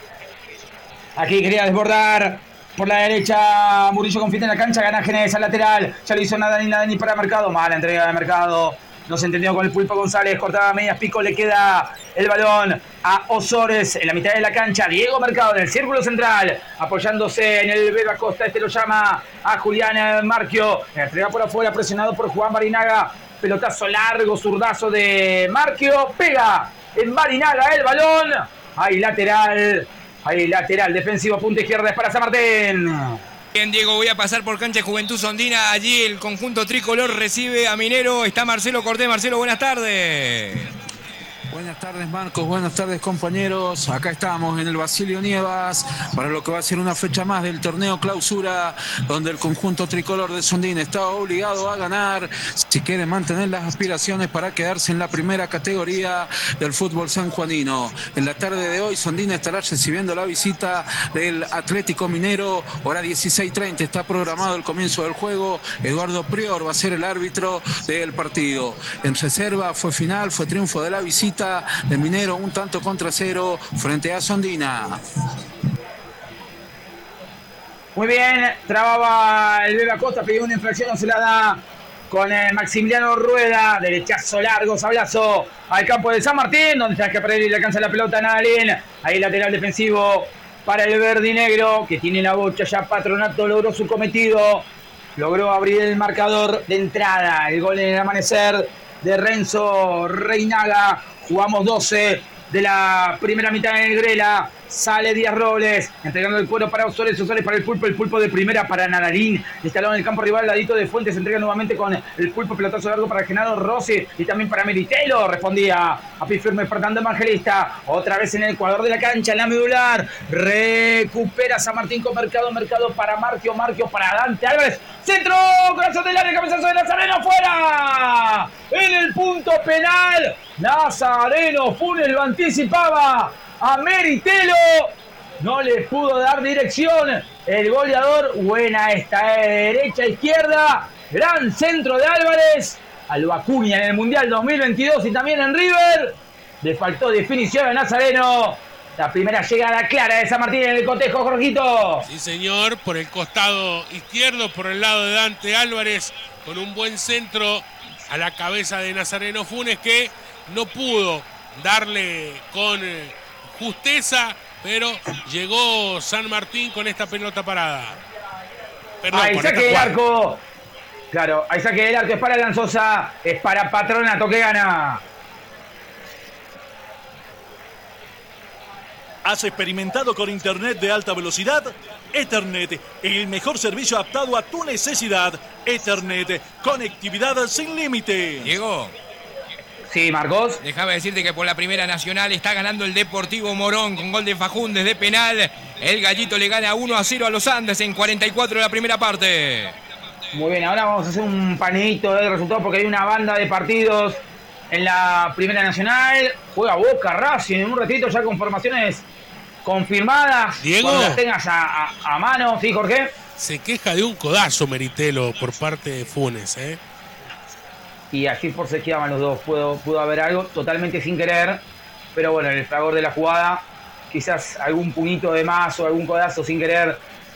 Speaker 2: Aquí quería desbordar por la derecha. Murillo confía en la cancha, gana Genés al lateral. Ya le hizo nada ni para Mercado. Mala entrega de Mercado. No se entendió con el Pulpo González. Cortaba medias, Pico. Le queda el balón a Osores en la mitad de la cancha. Diego Mercado en el círculo central, apoyándose en el Beba Costa. Este lo llama a Julián Marquio. Entrega por afuera, presionado por Juan Barinaga. Pelotazo largo, zurdazo de Marquio. Pega en Barinaga el balón. Hay lateral defensivo, punta izquierda es para San Martín.
Speaker 1: Bien, Diego, voy a pasar por cancha de Juventud Sondina. Allí el conjunto tricolor recibe a Minero. Está Marcelo Cortés. Marcelo, buenas tardes.
Speaker 6: Buenas tardes, Marcos, buenas tardes, compañeros. Acá estamos en el Basilio Nievas para lo que va a ser una fecha más del torneo clausura, donde el conjunto tricolor de Sondina está obligado a ganar si quiere mantener las aspiraciones para quedarse en la primera categoría del fútbol sanjuanino. En la tarde de hoy, Sondina estará recibiendo la visita del Atlético Minero. Hora 16:30 está programado el comienzo del juego. Eduardo Prior va a ser el árbitro del partido. En reserva fue triunfo de la visita de Minero, 1-0 frente a Sondina.
Speaker 2: Muy bien, trababa el Beba Costa, pidió una infracción, no se la da con Maximiliano Rueda. Derechazo largo, sablazo al campo de San Martín, donde está que perder y le alcanza la pelota a Nadalín. Ahí lateral defensivo para el verdinegro, que tiene la bocha ya. Patronato logró su cometido, logró abrir el marcador de entrada. El gol en el amanecer de Renzo Reinaga. Jugamos 12 de la primera mitad en el Grela. Sale Díaz Robles, entregando el cuero para Osores para el Pulpo de primera para Nadalín. Instalado en el campo rival, ladito de Fuentes, entrega nuevamente con el Pulpo, pelotazo largo para Genaro Rossi y también para Meritelo. Respondía a pie firme Fernando Evangelista. Otra vez en el ecuador de la cancha, en la medular. Recupera San Martín con Mercado para Marquio para Dante Álvarez. Centro, corazón del área, cabezazo de Nazareno, fuera. En el punto penal, Nazareno Funes lo anticipaba a Meritelo, no le pudo dar dirección el goleador. Buena esta, derecha, izquierda, gran centro de Álvarez, Alba Acuña en el Mundial 2022 y también en River. Le faltó definición a Nazareno. La primera llegada clara de San Martín en el cotejo, Jorgito.
Speaker 4: Sí, señor, por el costado izquierdo, por el lado de Dante Álvarez, con un buen centro a la cabeza de Nazareno Funes, que no pudo darle con justeza, pero llegó San Martín con esta pelota parada. Perdón,
Speaker 2: ahí saque del arco. Claro, ahí saque del arco, es para Lanzosa, es para Patronato que gana.
Speaker 3: ¿Has experimentado con internet de alta velocidad? Ethernet, el mejor servicio adaptado a tu necesidad. Ethernet, conectividad sin límite.
Speaker 1: Diego.
Speaker 2: Sí, Marcos.
Speaker 1: Déjame decirte que por la Primera Nacional está ganando el Deportivo Morón con gol de Faúndez de penal. El Gallito le gana 1-0 a los Andes en 44 de la primera parte.
Speaker 2: Muy bien, ahora vamos a hacer un panidito del resultado porque hay una banda de partidos en la Primera Nacional. Juega Boca, Racing en un ratito ya con formaciones confirmadas.
Speaker 4: Diego,
Speaker 2: cuando las tengas a mano. Sí, Jorge.
Speaker 4: Se queja de un codazo Meritelo por parte de Funes,
Speaker 2: Y así forcejeaban los dos. Pudo haber algo totalmente sin querer. Pero bueno, en el fragor de la jugada, quizás algún puñito de más o algún codazo sin querer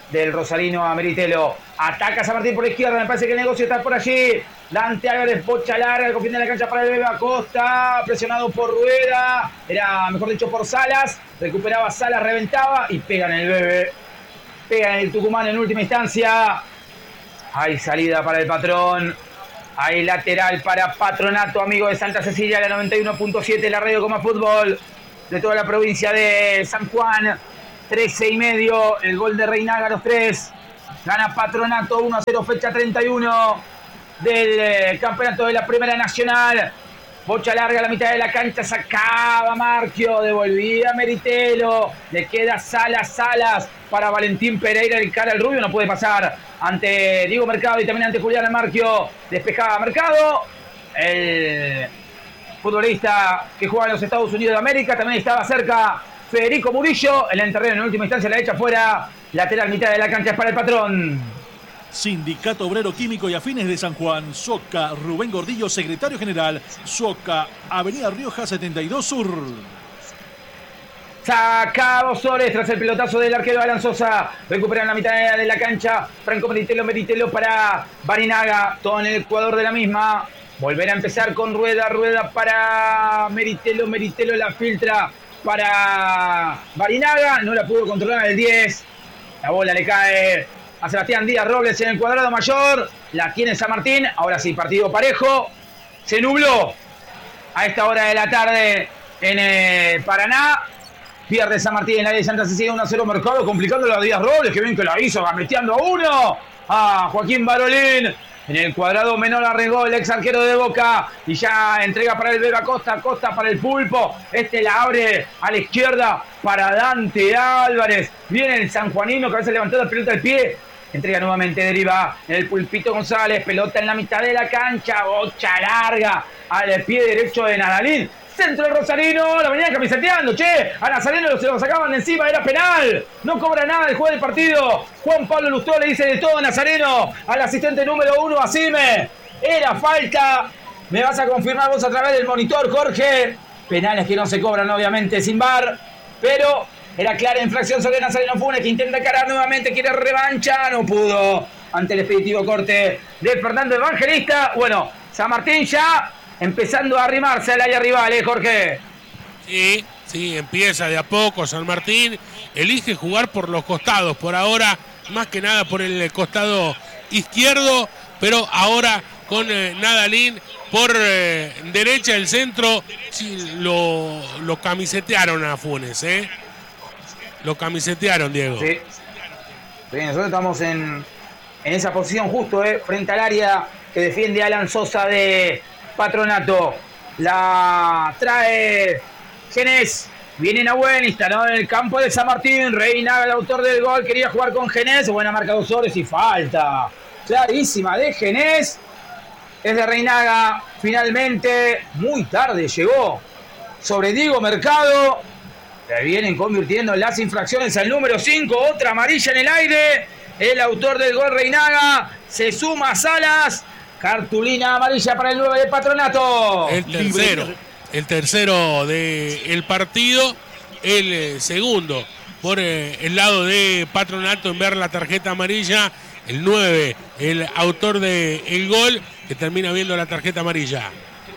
Speaker 2: del rosarino a Meritelo. Ataca San Martín por la izquierda, me parece que el negocio está por allí. Dante Álvarez, bocha larga, confiende en la cancha para el Bebe Acosta, presionado por Rueda, era mejor dicho por Salas, recuperaba Salas, reventaba y pega en el Bebe. Pega en el Tucumán en última instancia. Hay salida para el Patrón. Hay lateral para Patronato, amigo de Santa Cecilia, la 91.7, la radio como fútbol de toda la provincia de San Juan. 13:30, el gol de Reinaga, los 3. Gana Patronato 1-0, fecha 31 del campeonato de la Primera Nacional. Bocha larga a la mitad de la cancha, sacaba Marquio, devolvía Meritelo, le queda Salas para Valentín Pereira, el cara al rubio, no puede pasar ante Diego Mercado y también ante Julián Marquio. Despejaba Mercado, el futbolista que juega en los Estados Unidos de América, también estaba cerca Federico Murillo, el terreno en última instancia la echa fuera, lateral mitad de la cancha es para el Patrón.
Speaker 3: Sindicato Obrero Químico y Afines de San Juan, Soca, Rubén Gordillo, secretario general, Soca, Avenida Rioja 72 Sur.
Speaker 2: Saca Bosores tras el pelotazo del arquero Alan Sosa. Recuperan la mitad de la cancha. Franco Meritelo para Barinaga. Todo en el Ecuador de la misma. Volver a empezar con Rueda para Meritelo. Meritelo la filtra para Barinaga. No la pudo controlar el 10. La bola le cae a Sebastián Díaz Robles en el cuadrado mayor. La tiene San Martín. Ahora sí, partido parejo. Se nubló a esta hora de la tarde en Paraná. Pierde San Martín en la área de Santa Cecilia 1-0 Mercado, complicándolo a Díaz Robles, que bien que la hizo, gambeteando a uno. A Joaquín Barolín. En el cuadrado menor arregló el ex arquero de Boca. Y ya entrega para el Bebe Acosta, Costa para el Pulpo. Este la abre a la izquierda para Dante Álvarez. Viene el sanjuanino, que a veces levantó la pelota al pie. Entrega nuevamente, deriva en el Pulpito González. Pelota en la mitad de la cancha. Bocha larga al pie derecho de Nadalín. Centro del Rosarino, la venían camiseteando, che. A Nazareno se lo sacaban de encima, era penal. No cobra nada el juez del partido. Juan Pablo Lustó le dice de todo a Nazareno, al asistente número 1, Asime. Era falta. Me vas a confirmar vos a través del monitor, Jorge. Penales que no se cobran, obviamente, sin VAR. Pero era clara infracción sobre Nazareno Funes, que intenta encarar nuevamente, quiere revancha. No pudo ante el expeditivo corte de Fernando Evangelista. Bueno, San Martín ya empezando a arrimarse al área rival, Jorge.
Speaker 4: Sí, empieza de a poco San Martín. Elige jugar por los costados, por ahora, más que nada por el costado izquierdo, pero ahora con Nadalín por derecha el centro. Sí, lo camisetearon a Funes, Lo camisetearon, Diego.
Speaker 2: Sí. Bien, nosotros estamos en esa posición justo, frente al área que defiende Alan Sosa de Patronato. La trae Genés. Viene Nahuel, instalado en el campo de San Martín. Reinaga, el autor del gol, quería jugar con Genés. Buena marca de Osores y falta clarísima de Genés. Es de Reinaga. Finalmente, muy tarde llegó sobre Diego Mercado. Le vienen convirtiendo las infracciones al número 5. Otra amarilla en el aire. El autor del gol, Reinaga. Se suma a Salas. Cartulina amarilla para el 9 de Patronato.
Speaker 4: El tercero del partido. El segundo por el lado de Patronato en ver la tarjeta amarilla. El 9, el autor del gol, que termina viendo la tarjeta amarilla.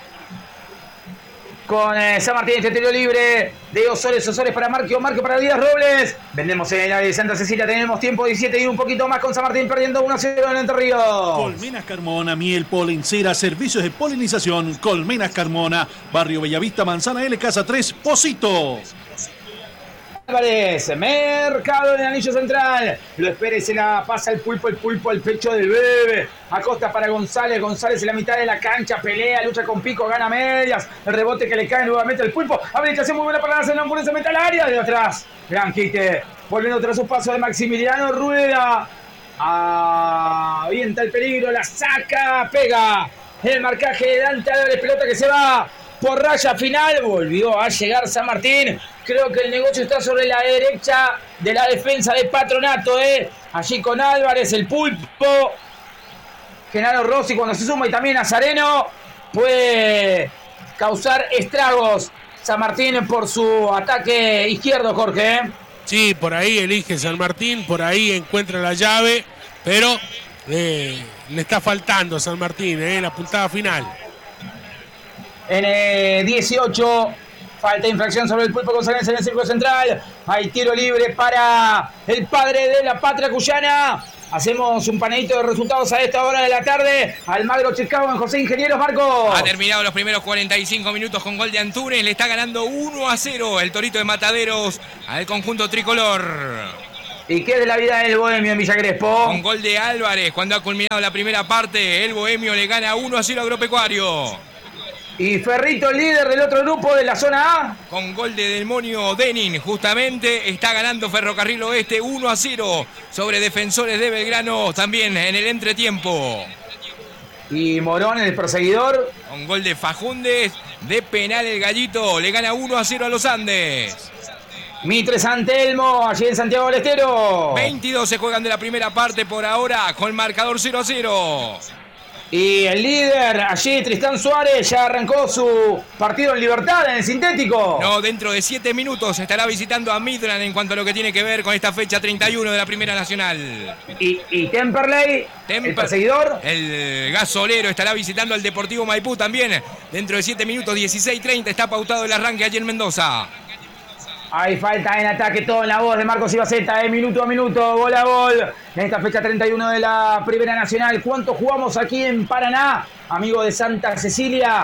Speaker 2: Con San Martín, este tiro libre de Osores para Marquio para Díaz Robles. Vendemos en el área de Santa Cecilia, tenemos tiempo 17 y un poquito más con San Martín perdiendo 1-0 en Entre Ríos.
Speaker 3: Colmenas Carmona, miel, polen, cera, servicios de polinización. Colmenas Carmona, Barrio Bellavista, Manzana L, Casa 3, Pocito.
Speaker 2: Álvarez, Mercado en el anillo central, lo espera y se la pasa el pulpo al pecho del Bebe. Acosta para González en la mitad de la cancha, pelea, lucha con Pico, gana medias, el rebote que le cae nuevamente al pulpo, habilitación muy buena para Nacional, se mete al área de atrás, gran quite, volviendo tras un paso de Maximiliano Rueda, avienta el peligro, la saca, pega, el marcaje de Dante Álvarez, pelota que se va por raya final, volvió a llegar San Martín. Creo que el negocio está sobre la derecha de la defensa de Patronato, allí con Álvarez, el pulpo, Genaro Rossi cuando se suma y también Nazareno, puede causar estragos San Martín por su ataque izquierdo, Jorge.
Speaker 4: Sí, por ahí elige San Martín, por ahí encuentra la llave, pero le está faltando a San Martín, la puntada final.
Speaker 2: En 18, falta de infracción sobre el Pulpo González en el círculo central. Hay tiro libre para el padre de la patria cuyana. Hacemos un panadito de resultados a esta hora de la tarde. Almagro Chicago en José Ingenieros, Marcos.
Speaker 1: Ha terminado los primeros 45 minutos con gol de Antunes. Le está ganando 1-0 el Torito de Mataderos al conjunto tricolor.
Speaker 2: ¿Y qué es de la vida del Bohemio en Villa Crespo?
Speaker 1: Con gol de Álvarez, cuando ha culminado la primera parte, el Bohemio le gana 1-0 a Agropecuario.
Speaker 2: Y Ferrito, líder del otro grupo de la zona A.
Speaker 1: Con gol de Demonio Denin, justamente, está ganando Ferrocarril Oeste 1-0 sobre Defensores de Belgrano, también en el entretiempo.
Speaker 2: Y Morón, el perseguidor.
Speaker 1: Con gol de Fagundes, de penal el Gallito, le gana 1-0 a los Andes.
Speaker 2: Mitre San Telmo, allí en Santiago del Estero.
Speaker 1: 22 se juegan de la primera parte por ahora, con marcador 0-0.
Speaker 2: Y el líder, allí Tristán Suárez, ya arrancó su partido en Libertad, en el sintético.
Speaker 1: No, dentro de 7 minutos estará visitando a Midland en cuanto a lo que tiene que ver con esta fecha 31 de la Primera Nacional.
Speaker 2: Y Temperley, el perseguidor.
Speaker 1: El gasolero estará visitando al Deportivo Maipú también. Dentro de 7 minutos, 16:30, está pautado el arranque allí en Mendoza.
Speaker 2: Hay falta en ataque, todo en la voz de Marcos Ibaceta, minuto a minuto, gol a gol. En esta fecha 31 de la Primera Nacional. ¿Cuánto jugamos aquí en Paraná? Amigo de Santa Cecilia,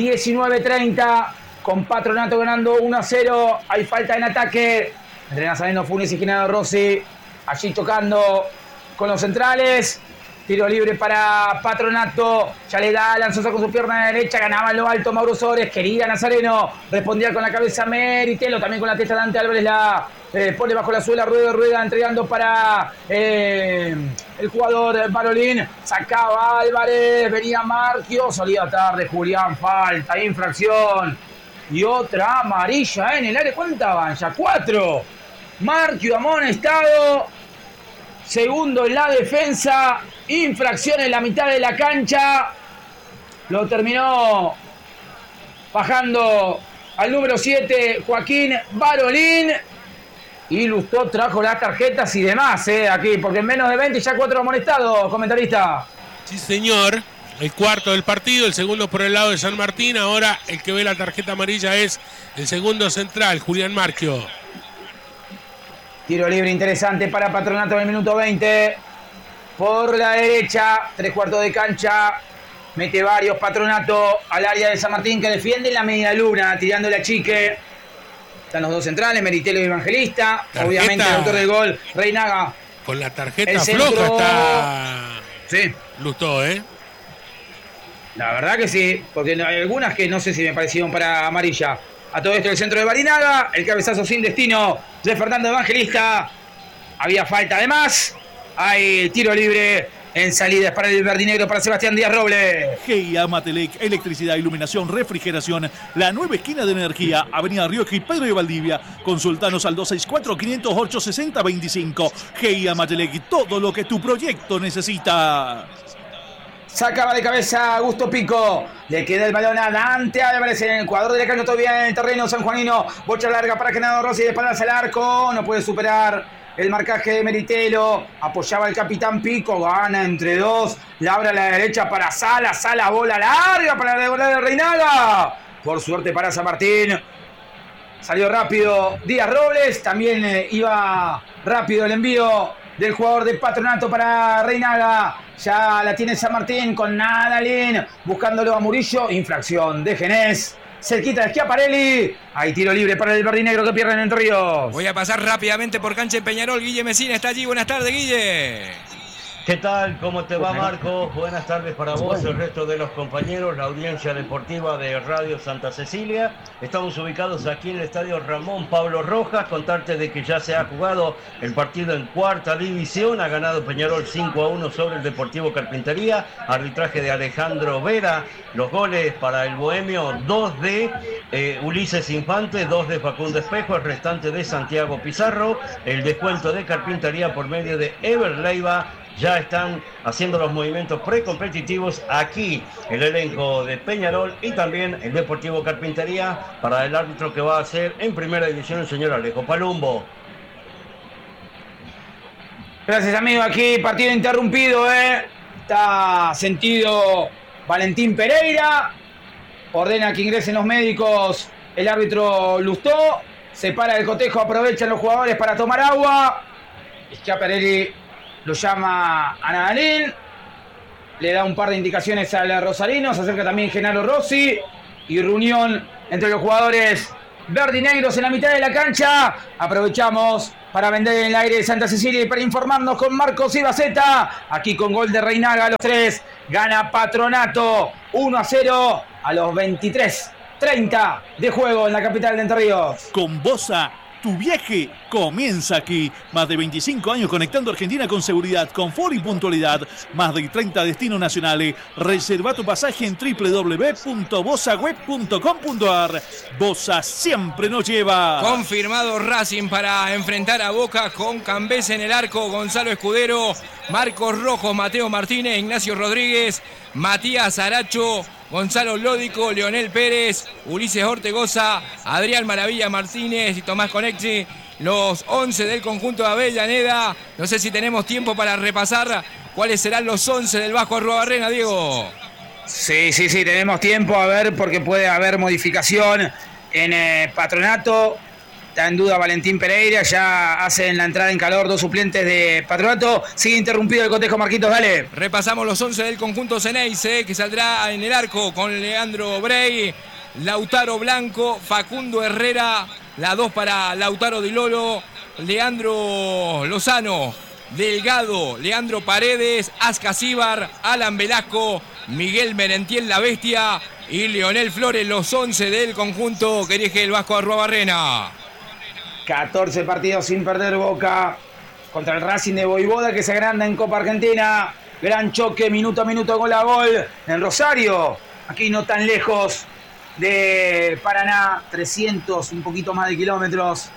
Speaker 2: 19:30. Con Patronato ganando 1-0. Hay falta en ataque entre Nazareno Funes y Genaro Rossi. Allí tocando con los centrales. Tiro libre para Patronato. Ya le da, lanzó con su pierna derecha. Ganaba en lo alto Mauro Sores. Quería Nazareno. Respondía con la cabeza Meritelo. También con la testa Dante Álvarez. La pone bajo la suela. Rueda entregando para el jugador Barolín. Sacaba Álvarez. Venía Marquio. Salía tarde Julián. Falta. Infracción. Y otra amarilla en el área. ¿Cuántas van ya? 4. Marquio amonestado. Segundo en la defensa. Infracción en la mitad de la cancha. Lo terminó bajando al número 7, Joaquín Barolín. Y Lustó trajo las tarjetas y demás, aquí, porque en menos de 20 ya 4 amonestados, comentarista.
Speaker 4: Sí, señor. El cuarto del partido, el segundo por el lado de San Martín. Ahora el que ve la tarjeta amarilla es el segundo central, Julián Marquio.
Speaker 2: Tiro libre interesante para Patronato en el minuto 20. Por la derecha, 3/4 de cancha. Mete varios Patronato al área de San Martín que defiende la media luna, tirando la chique. Están los dos centrales, Meritelo y Evangelista.
Speaker 4: Tarjeta.
Speaker 2: Obviamente el autor del gol, Reinaga.
Speaker 4: Con la tarjeta
Speaker 2: El
Speaker 4: floja
Speaker 2: centro.
Speaker 4: está
Speaker 2: Sí.
Speaker 4: Lustó,
Speaker 2: La verdad que sí, porque hay algunas que no sé si me parecieron para amarilla. A todo esto el centro de Barinaga, el cabezazo sin destino de Fernando Evangelista. Había falta además. Hay tiro libre en salidas para el verdinegro para Sebastián Díaz Robles.
Speaker 3: GIA Matelec, electricidad, iluminación, refrigeración, la nueva esquina de energía, Avenida Rioja y Pedro de Valdivia. Consultanos al 264-508-6025. GIA Matelec, todo lo que tu proyecto necesita.
Speaker 2: Sacaba de cabeza Augusto Pico. Le queda el balón a Dante Álvarez en el cuadro de la cancha, todavía en el terreno sanjuanino. Bocha larga para Genaro Rossi, de espaldas al arco. No puede superar el marcaje de Meritelo. Apoyaba el capitán Pico. Gana entre dos. La abre a la derecha para Sala. Sala, bola larga para la devolver de Reinaga. Por suerte para San Martín. Salió rápido Díaz Robles. También iba rápido el envío del jugador de Patronato para Reinaga. Ya la tiene San Martín con Nadalín. Buscándolo a Murillo. Infracción de Genés. Cerquita de Schiaparelli. Hay tiro libre para el verdinegro que pierde en Entre Ríos.
Speaker 1: Voy a pasar rápidamente por cancha en Peñarol. Guille Mesina está allí. Buenas tardes, Guille.
Speaker 7: ¿Qué tal? ¿Cómo te va, Marco? Buenas tardes para vos, el resto de los compañeros, la audiencia deportiva de Radio Santa Cecilia. Estamos ubicados aquí en el estadio Ramón Pablo Rojas. Contarte de que ya se ha jugado el partido en cuarta división. Ha ganado Peñarol 5-1 sobre el Deportivo Carpintería. Arbitraje de Alejandro Vera. Los goles para el Bohemio, 2 de Ulises Infante, 2 de Facundo Espejo, el restante de Santiago Pizarro. El descuento de Carpintería por medio de Ever Leiva. Ya están haciendo los movimientos precompetitivos aquí el elenco de Peñarol y también el Deportivo Carpintería para el árbitro que va a ser en primera división el señor Alejo Palumbo.
Speaker 2: Gracias, amigo. Aquí partido interrumpido, Está sentido Valentín Pereira. Ordena que ingresen los médicos el árbitro Lustó. Se para el cotejo, aprovechan los jugadores para tomar agua. Schiaparelli lo llama a Nadalín. Le da un par de indicaciones al rosarino. Se acerca también Genaro Rossi. Y reunión entre los jugadores verdinegros en la mitad de la cancha. Aprovechamos para vender en el aire de Santa Cecilia y para informarnos con Marcos Ibaceta. Aquí con gol de Reinaga a los 3. Gana Patronato 1-0 a los 23:30 de juego en la capital de Entre Ríos.
Speaker 3: Con Bosa, tu viaje comienza aquí. Más de 25 años conectando Argentina con seguridad, confort y puntualidad. Más de 30 destinos nacionales. Reserva tu pasaje en www.bosaweb.com.ar. Bosa siempre nos lleva.
Speaker 1: Confirmado Racing para enfrentar a Boca con Cambés en el arco, Gonzalo Escudero, Marcos Rojo, Mateo Martínez, Ignacio Rodríguez, Matías Aracho, Gonzalo Lódico, Leonel Pérez, Ulises Ortegoza, Adrián Maravilla Martínez y Tomás Conexi. Los 11 del conjunto de Avellaneda. No sé si tenemos tiempo para repasar cuáles serán los 11 del Vasco Arruabarrena, Diego.
Speaker 2: Sí, tenemos tiempo, a ver, porque puede haber modificación en Patronato. Está en duda Valentín Pereira, ya hacen la entrada en calor 2 suplentes de Patronato. Sigue interrumpido el cotejo, Marquitos, dale.
Speaker 1: Repasamos los 11 del conjunto Ceneice, que saldrá en el arco con Leandro Brey, Lautaro Blanco, Facundo Herrera, la 2 para Lautaro Di Lolo, Leandro Lozano, Delgado, Leandro Paredes, Ascasíbar, Alan Velasco, Miguel Merentiel La Bestia y Leonel Flores, los 11 del conjunto que dirige el Vasco Arruabarrena.
Speaker 2: 14 partidos sin perder Boca contra el Racing de Voivoda, que se agranda en Copa Argentina. Gran choque, minuto a minuto, gol a gol en Rosario. Aquí no tan lejos de Paraná, 300, un poquito más de kilómetros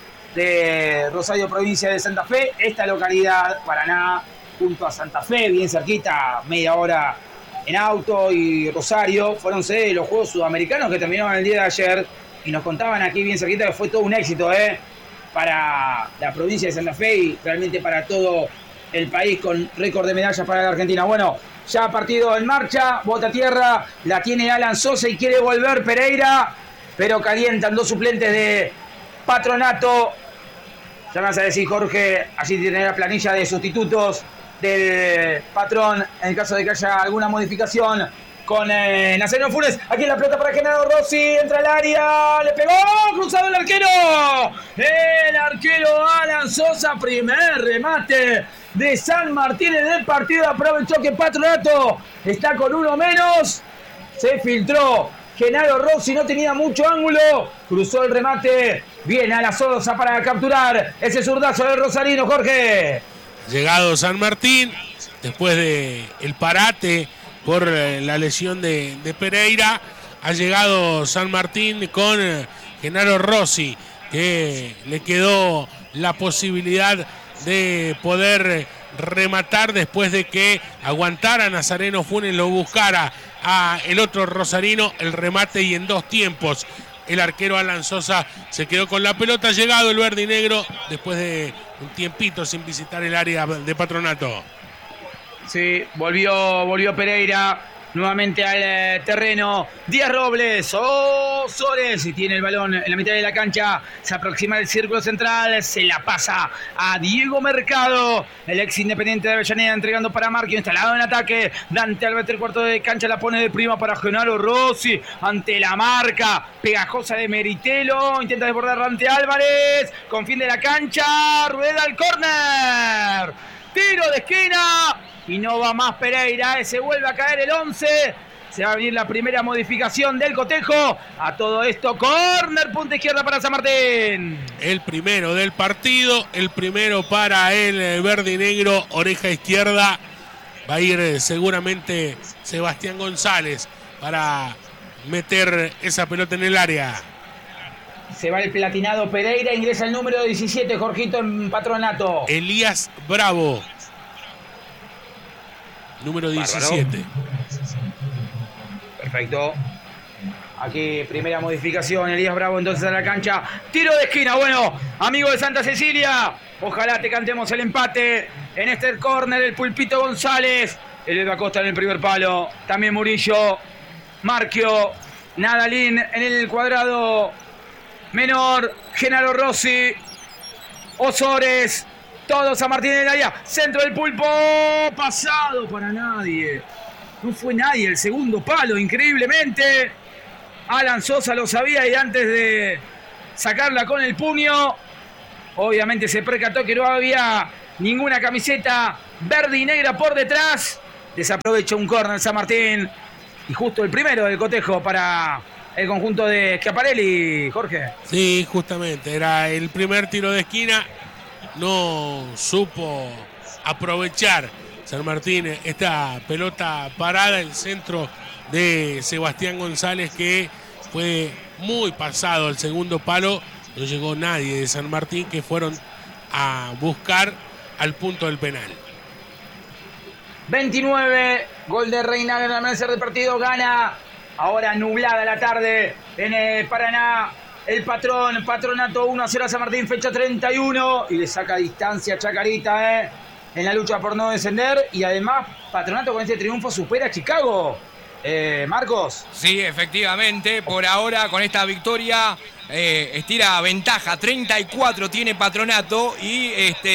Speaker 2: de Rosario, provincia de Santa Fe. Esta localidad, Paraná, junto a Santa Fe, bien cerquita, media hora en auto. Y Rosario fueron sede de los Juegos Sudamericanos que terminaron el día de ayer. Y nos contaban aquí bien cerquita que fue todo un éxito para la provincia de Santa Fe y realmente para todo el país, con récord de medallas para la Argentina. Bueno, ya partido en marcha, bota tierra, la tiene Alan Sosa y quiere volver Pereira, pero calientan 2 suplentes de Patronato. Ya me vas a decir, Jorge, allí tiene la planilla de sustitutos del patrón en el caso de que haya alguna modificación con Nazareno Funes. Aquí en la pelota para Genaro Rossi, entra al área, le pegó, cruzado el arquero Alan Sosa. Primer remate de San Martín en el partido. Aprovechó que Patronato está con uno menos, se filtró Genaro Rossi, no tenía mucho ángulo, cruzó el remate, viene Alan Sosa para capturar ese zurdazo del rosarino. Jorge,
Speaker 4: llegado San Martín después de el parate por la lesión de Pereira, ha llegado San Martín con Genaro Rossi, que le quedó la posibilidad de poder rematar después de que aguantara Nazareno Funes, lo buscara a el otro rosarino, el remate, y en 2 tiempos el arquero Alan Sosa se quedó con la pelota. Llegado el verde y negro después de un tiempito sin visitar el área de Patronato.
Speaker 2: Sí, volvió Pereira nuevamente al terreno. Díaz Robles, Sores, y tiene el balón en la mitad de la cancha. Se aproxima del círculo central, se la pasa a Diego Mercado, el ex Independiente de Avellaneda, entregando para Marquio, instalado en ataque. Dante Alberto, el cuarto de cancha, la pone de prima para Genaro Rossi, ante la marca pegajosa de Meritelo. Intenta desbordar Dante Álvarez, con fin de la cancha, rueda al córner. Tiro de esquina. Y no va más Pereira, se vuelve a caer el 11. Se va a venir la primera modificación del cotejo. A todo esto, córner, punta izquierda para San Martín.
Speaker 4: El primero del partido, el primero para el verde y negro, oreja izquierda. Va a ir seguramente Sebastián González para meter esa pelota en el área.
Speaker 2: Se va el platinado Pereira, ingresa el número 17, Jorgito, en Patronato.
Speaker 4: Elías Bravo, número 17.
Speaker 2: Perfecto. Aquí primera modificación, Elías Bravo entonces a la cancha. Tiro de esquina, bueno, amigo de Santa Cecilia. Ojalá te cantemos el empate en este córner, el Pulpito González. El Eva Costa en el primer palo. También Murillo, Marquio, Nadalín en el cuadrado menor. Genaro Rossi, Osores. Todos a Martín en el área. Centro del Pulpo. Pasado para nadie. No fue nadie el segundo palo, increíblemente. Alan Sosa lo sabía y antes de sacarla con el puño, obviamente se percató que no había ninguna camiseta verde y negra por detrás. Desaprovecha un córner San Martín. Y justo el primero del cotejo para el conjunto de Schiaparelli, Jorge.
Speaker 4: Sí, justamente. Era el primer tiro de esquina. No supo aprovechar San Martín esta pelota parada, el centro de Sebastián González, que fue muy pasado al segundo palo. No llegó nadie de San Martín, que fueron a buscar al punto del penal.
Speaker 2: 29, gol de Reina en el amanecer del partido, gana. Ahora nublada la tarde en el Paraná. El Patronato 1-0 a San Martín, fecha 31. Y le saca distancia a Chacarita, en la lucha por no descender. Y además, Patronato con este triunfo supera a Chicago. Marcos.
Speaker 1: Sí, efectivamente. Por ahora, con esta victoria, estira ventaja. 34 tiene Patronato y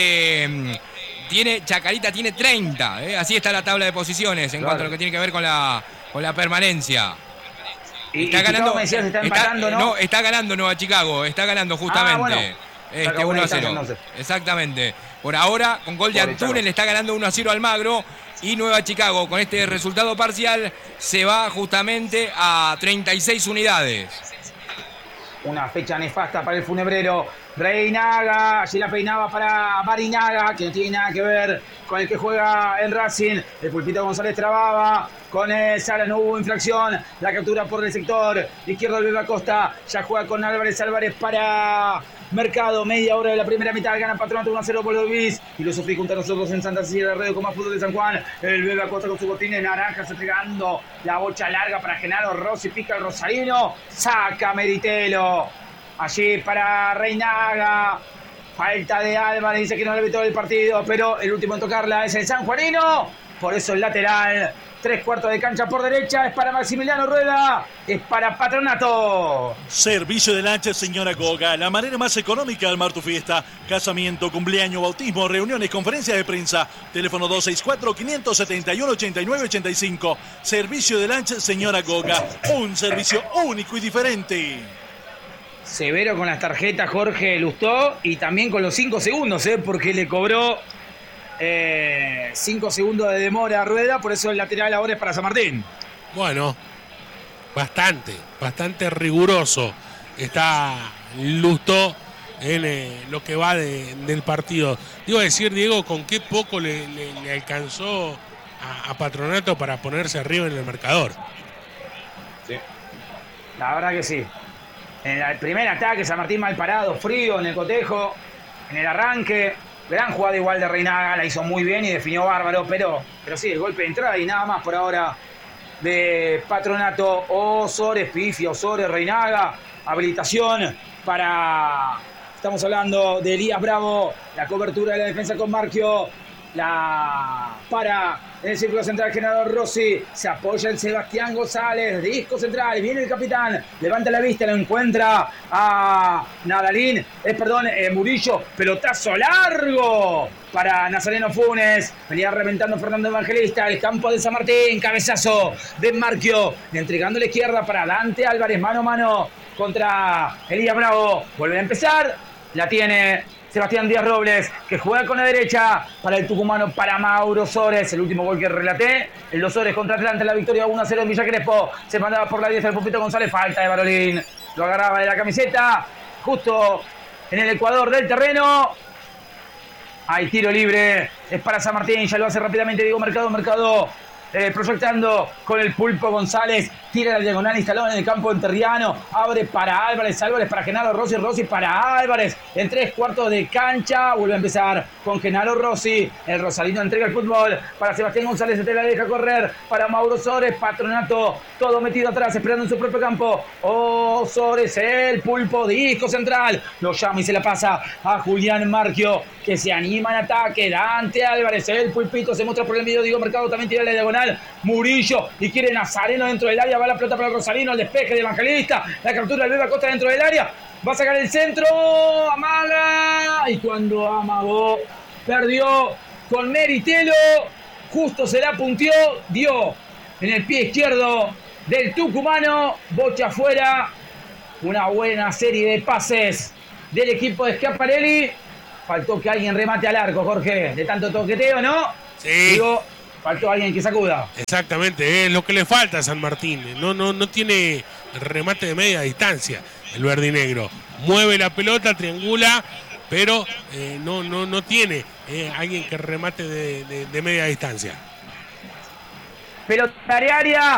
Speaker 1: Chacarita tiene 30. Así está la tabla de posiciones en cuanto a lo que tiene que ver con la permanencia.
Speaker 2: Está ganando, me decías, está empatando, ¿no?
Speaker 1: No, está ganando Nueva Chicago, está ganando justamente. 1-0. Exactamente. Por ahora, con gol de Antunes, le está ganando 1-0 Almagro. Y Nueva Chicago, con este resultado parcial, se va justamente a 36 unidades.
Speaker 2: Una fecha nefasta para el funebrero. Reinaga, allí la peinaba para Marinaga, que no tiene nada que ver con el que juega en Racing. El Pulpito González trababa con Sara, no hubo infracción. La captura por el sector izquierdo del Beba Costa. Ya juega con Álvarez para Mercado. Media hora de la primera mitad, gana Patronato 1-0 por Luis. Y lo sufrí junto a nosotros en Santa Cecilia, Radio con más fútbol de San Juan. El Beba Costa con su botín de naranjas, entregando la bocha larga para Genaro Rossi. Pica el rosarino, saca Meritelo. Allí para Reinaga. Falta de Álvarez, dice que no le ve todo el partido, pero el último en tocarla es el sanjuanino. Por eso el lateral, 3/4 de cancha por derecha, es para Maximiliano Rueda, es para Patronato.
Speaker 3: Servicio de lancha, señora Goga, la manera más económica de armar tu fiesta. Casamiento, cumpleaños, bautismo, reuniones, conferencias de prensa. Teléfono 264-571-8985. Servicio de lancha, señora Goga, un servicio único y diferente.
Speaker 2: Severo con las tarjetas Jorge Lustó y también con los 5 segundos, porque le cobró 5 segundos de demora a Rueda, por eso el lateral ahora es para San Martín.
Speaker 4: Bueno, bastante riguroso está Lustó en lo que va del partido. Digo decir, Diego, con qué poco le alcanzó a Patronato para ponerse arriba en el marcador.
Speaker 2: Sí, la verdad que sí. En el primer ataque, San Martín mal parado, frío en el cotejo, en el arranque. Gran jugada igual de Reinaga, la hizo muy bien y definió bárbaro, pero sí, el golpe de entrada y nada más por ahora de Patronato. Osores, pifia, Osores, Reinaga, habilitación para... Estamos hablando de Elías Bravo, la cobertura de la defensa con Marquio, la para en el círculo central Genaro Rossi, se apoya el Sebastián González, disco central, viene el capitán, levanta la vista, lo encuentra a Nadalín, Murillo, pelotazo largo para Nazareno Funes, venía reventando Fernando Evangelista, el campo de San Martín, cabezazo de Marquio, entregando la izquierda para Dante Álvarez, mano a mano contra Elías Bravo, vuelve a empezar, la tiene Sebastián Díaz Robles, que juega con la derecha para el tucumano, para Mauro Sores, el último gol que relaté, el Los Sores contra Atlanta, la victoria 1-0 en Villa Crespo, se mandaba por la diestra el Pulpito González, falta de Barolín, lo agarraba de la camiseta, justo en el ecuador del terreno, hay tiro libre, es para San Martín, ya lo hace rápidamente Diego Mercado, proyectando con el Pulpo González, tira la diagonal instalado en el campo enterriano, abre para Álvarez para Genaro Rossi, Rossi para Álvarez, en 3/4 de cancha, vuelve a empezar con Genaro Rossi, el rosarino entrega el fútbol para Sebastián González, se la deja correr para Mauro Sores, Patronato, todo metido atrás, esperando en su propio campo, Sores, el Pulpo, disco central, lo llama y se la pasa a Julián Marquio, que se anima en ataque, Dante Álvarez, el Pulpito se muestra por el medio, Diego Mercado también tira la diagonal, Murillo, y quiere Nazareno dentro del área, va la pelota para el rosarino, el despeje de Evangelista, la captura de Beba Costa dentro del área, va a sacar el centro, amaga, y cuando amagó, perdió con Meritelo, justo se la punteó, dio en el pie izquierdo del tucumano, bocha afuera, una buena serie de pases del equipo de Schiaparelli, faltó que alguien remate al arco, Jorge, de tanto toqueteo, ¿no?
Speaker 4: Sí.
Speaker 2: Digo, faltó alguien que sacuda.
Speaker 4: Exactamente, es lo que le falta a San Martín. No tiene remate de media distancia el verdinegro. Mueve la pelota, triangula, pero no tiene alguien que remate de media distancia.
Speaker 2: Pelota área.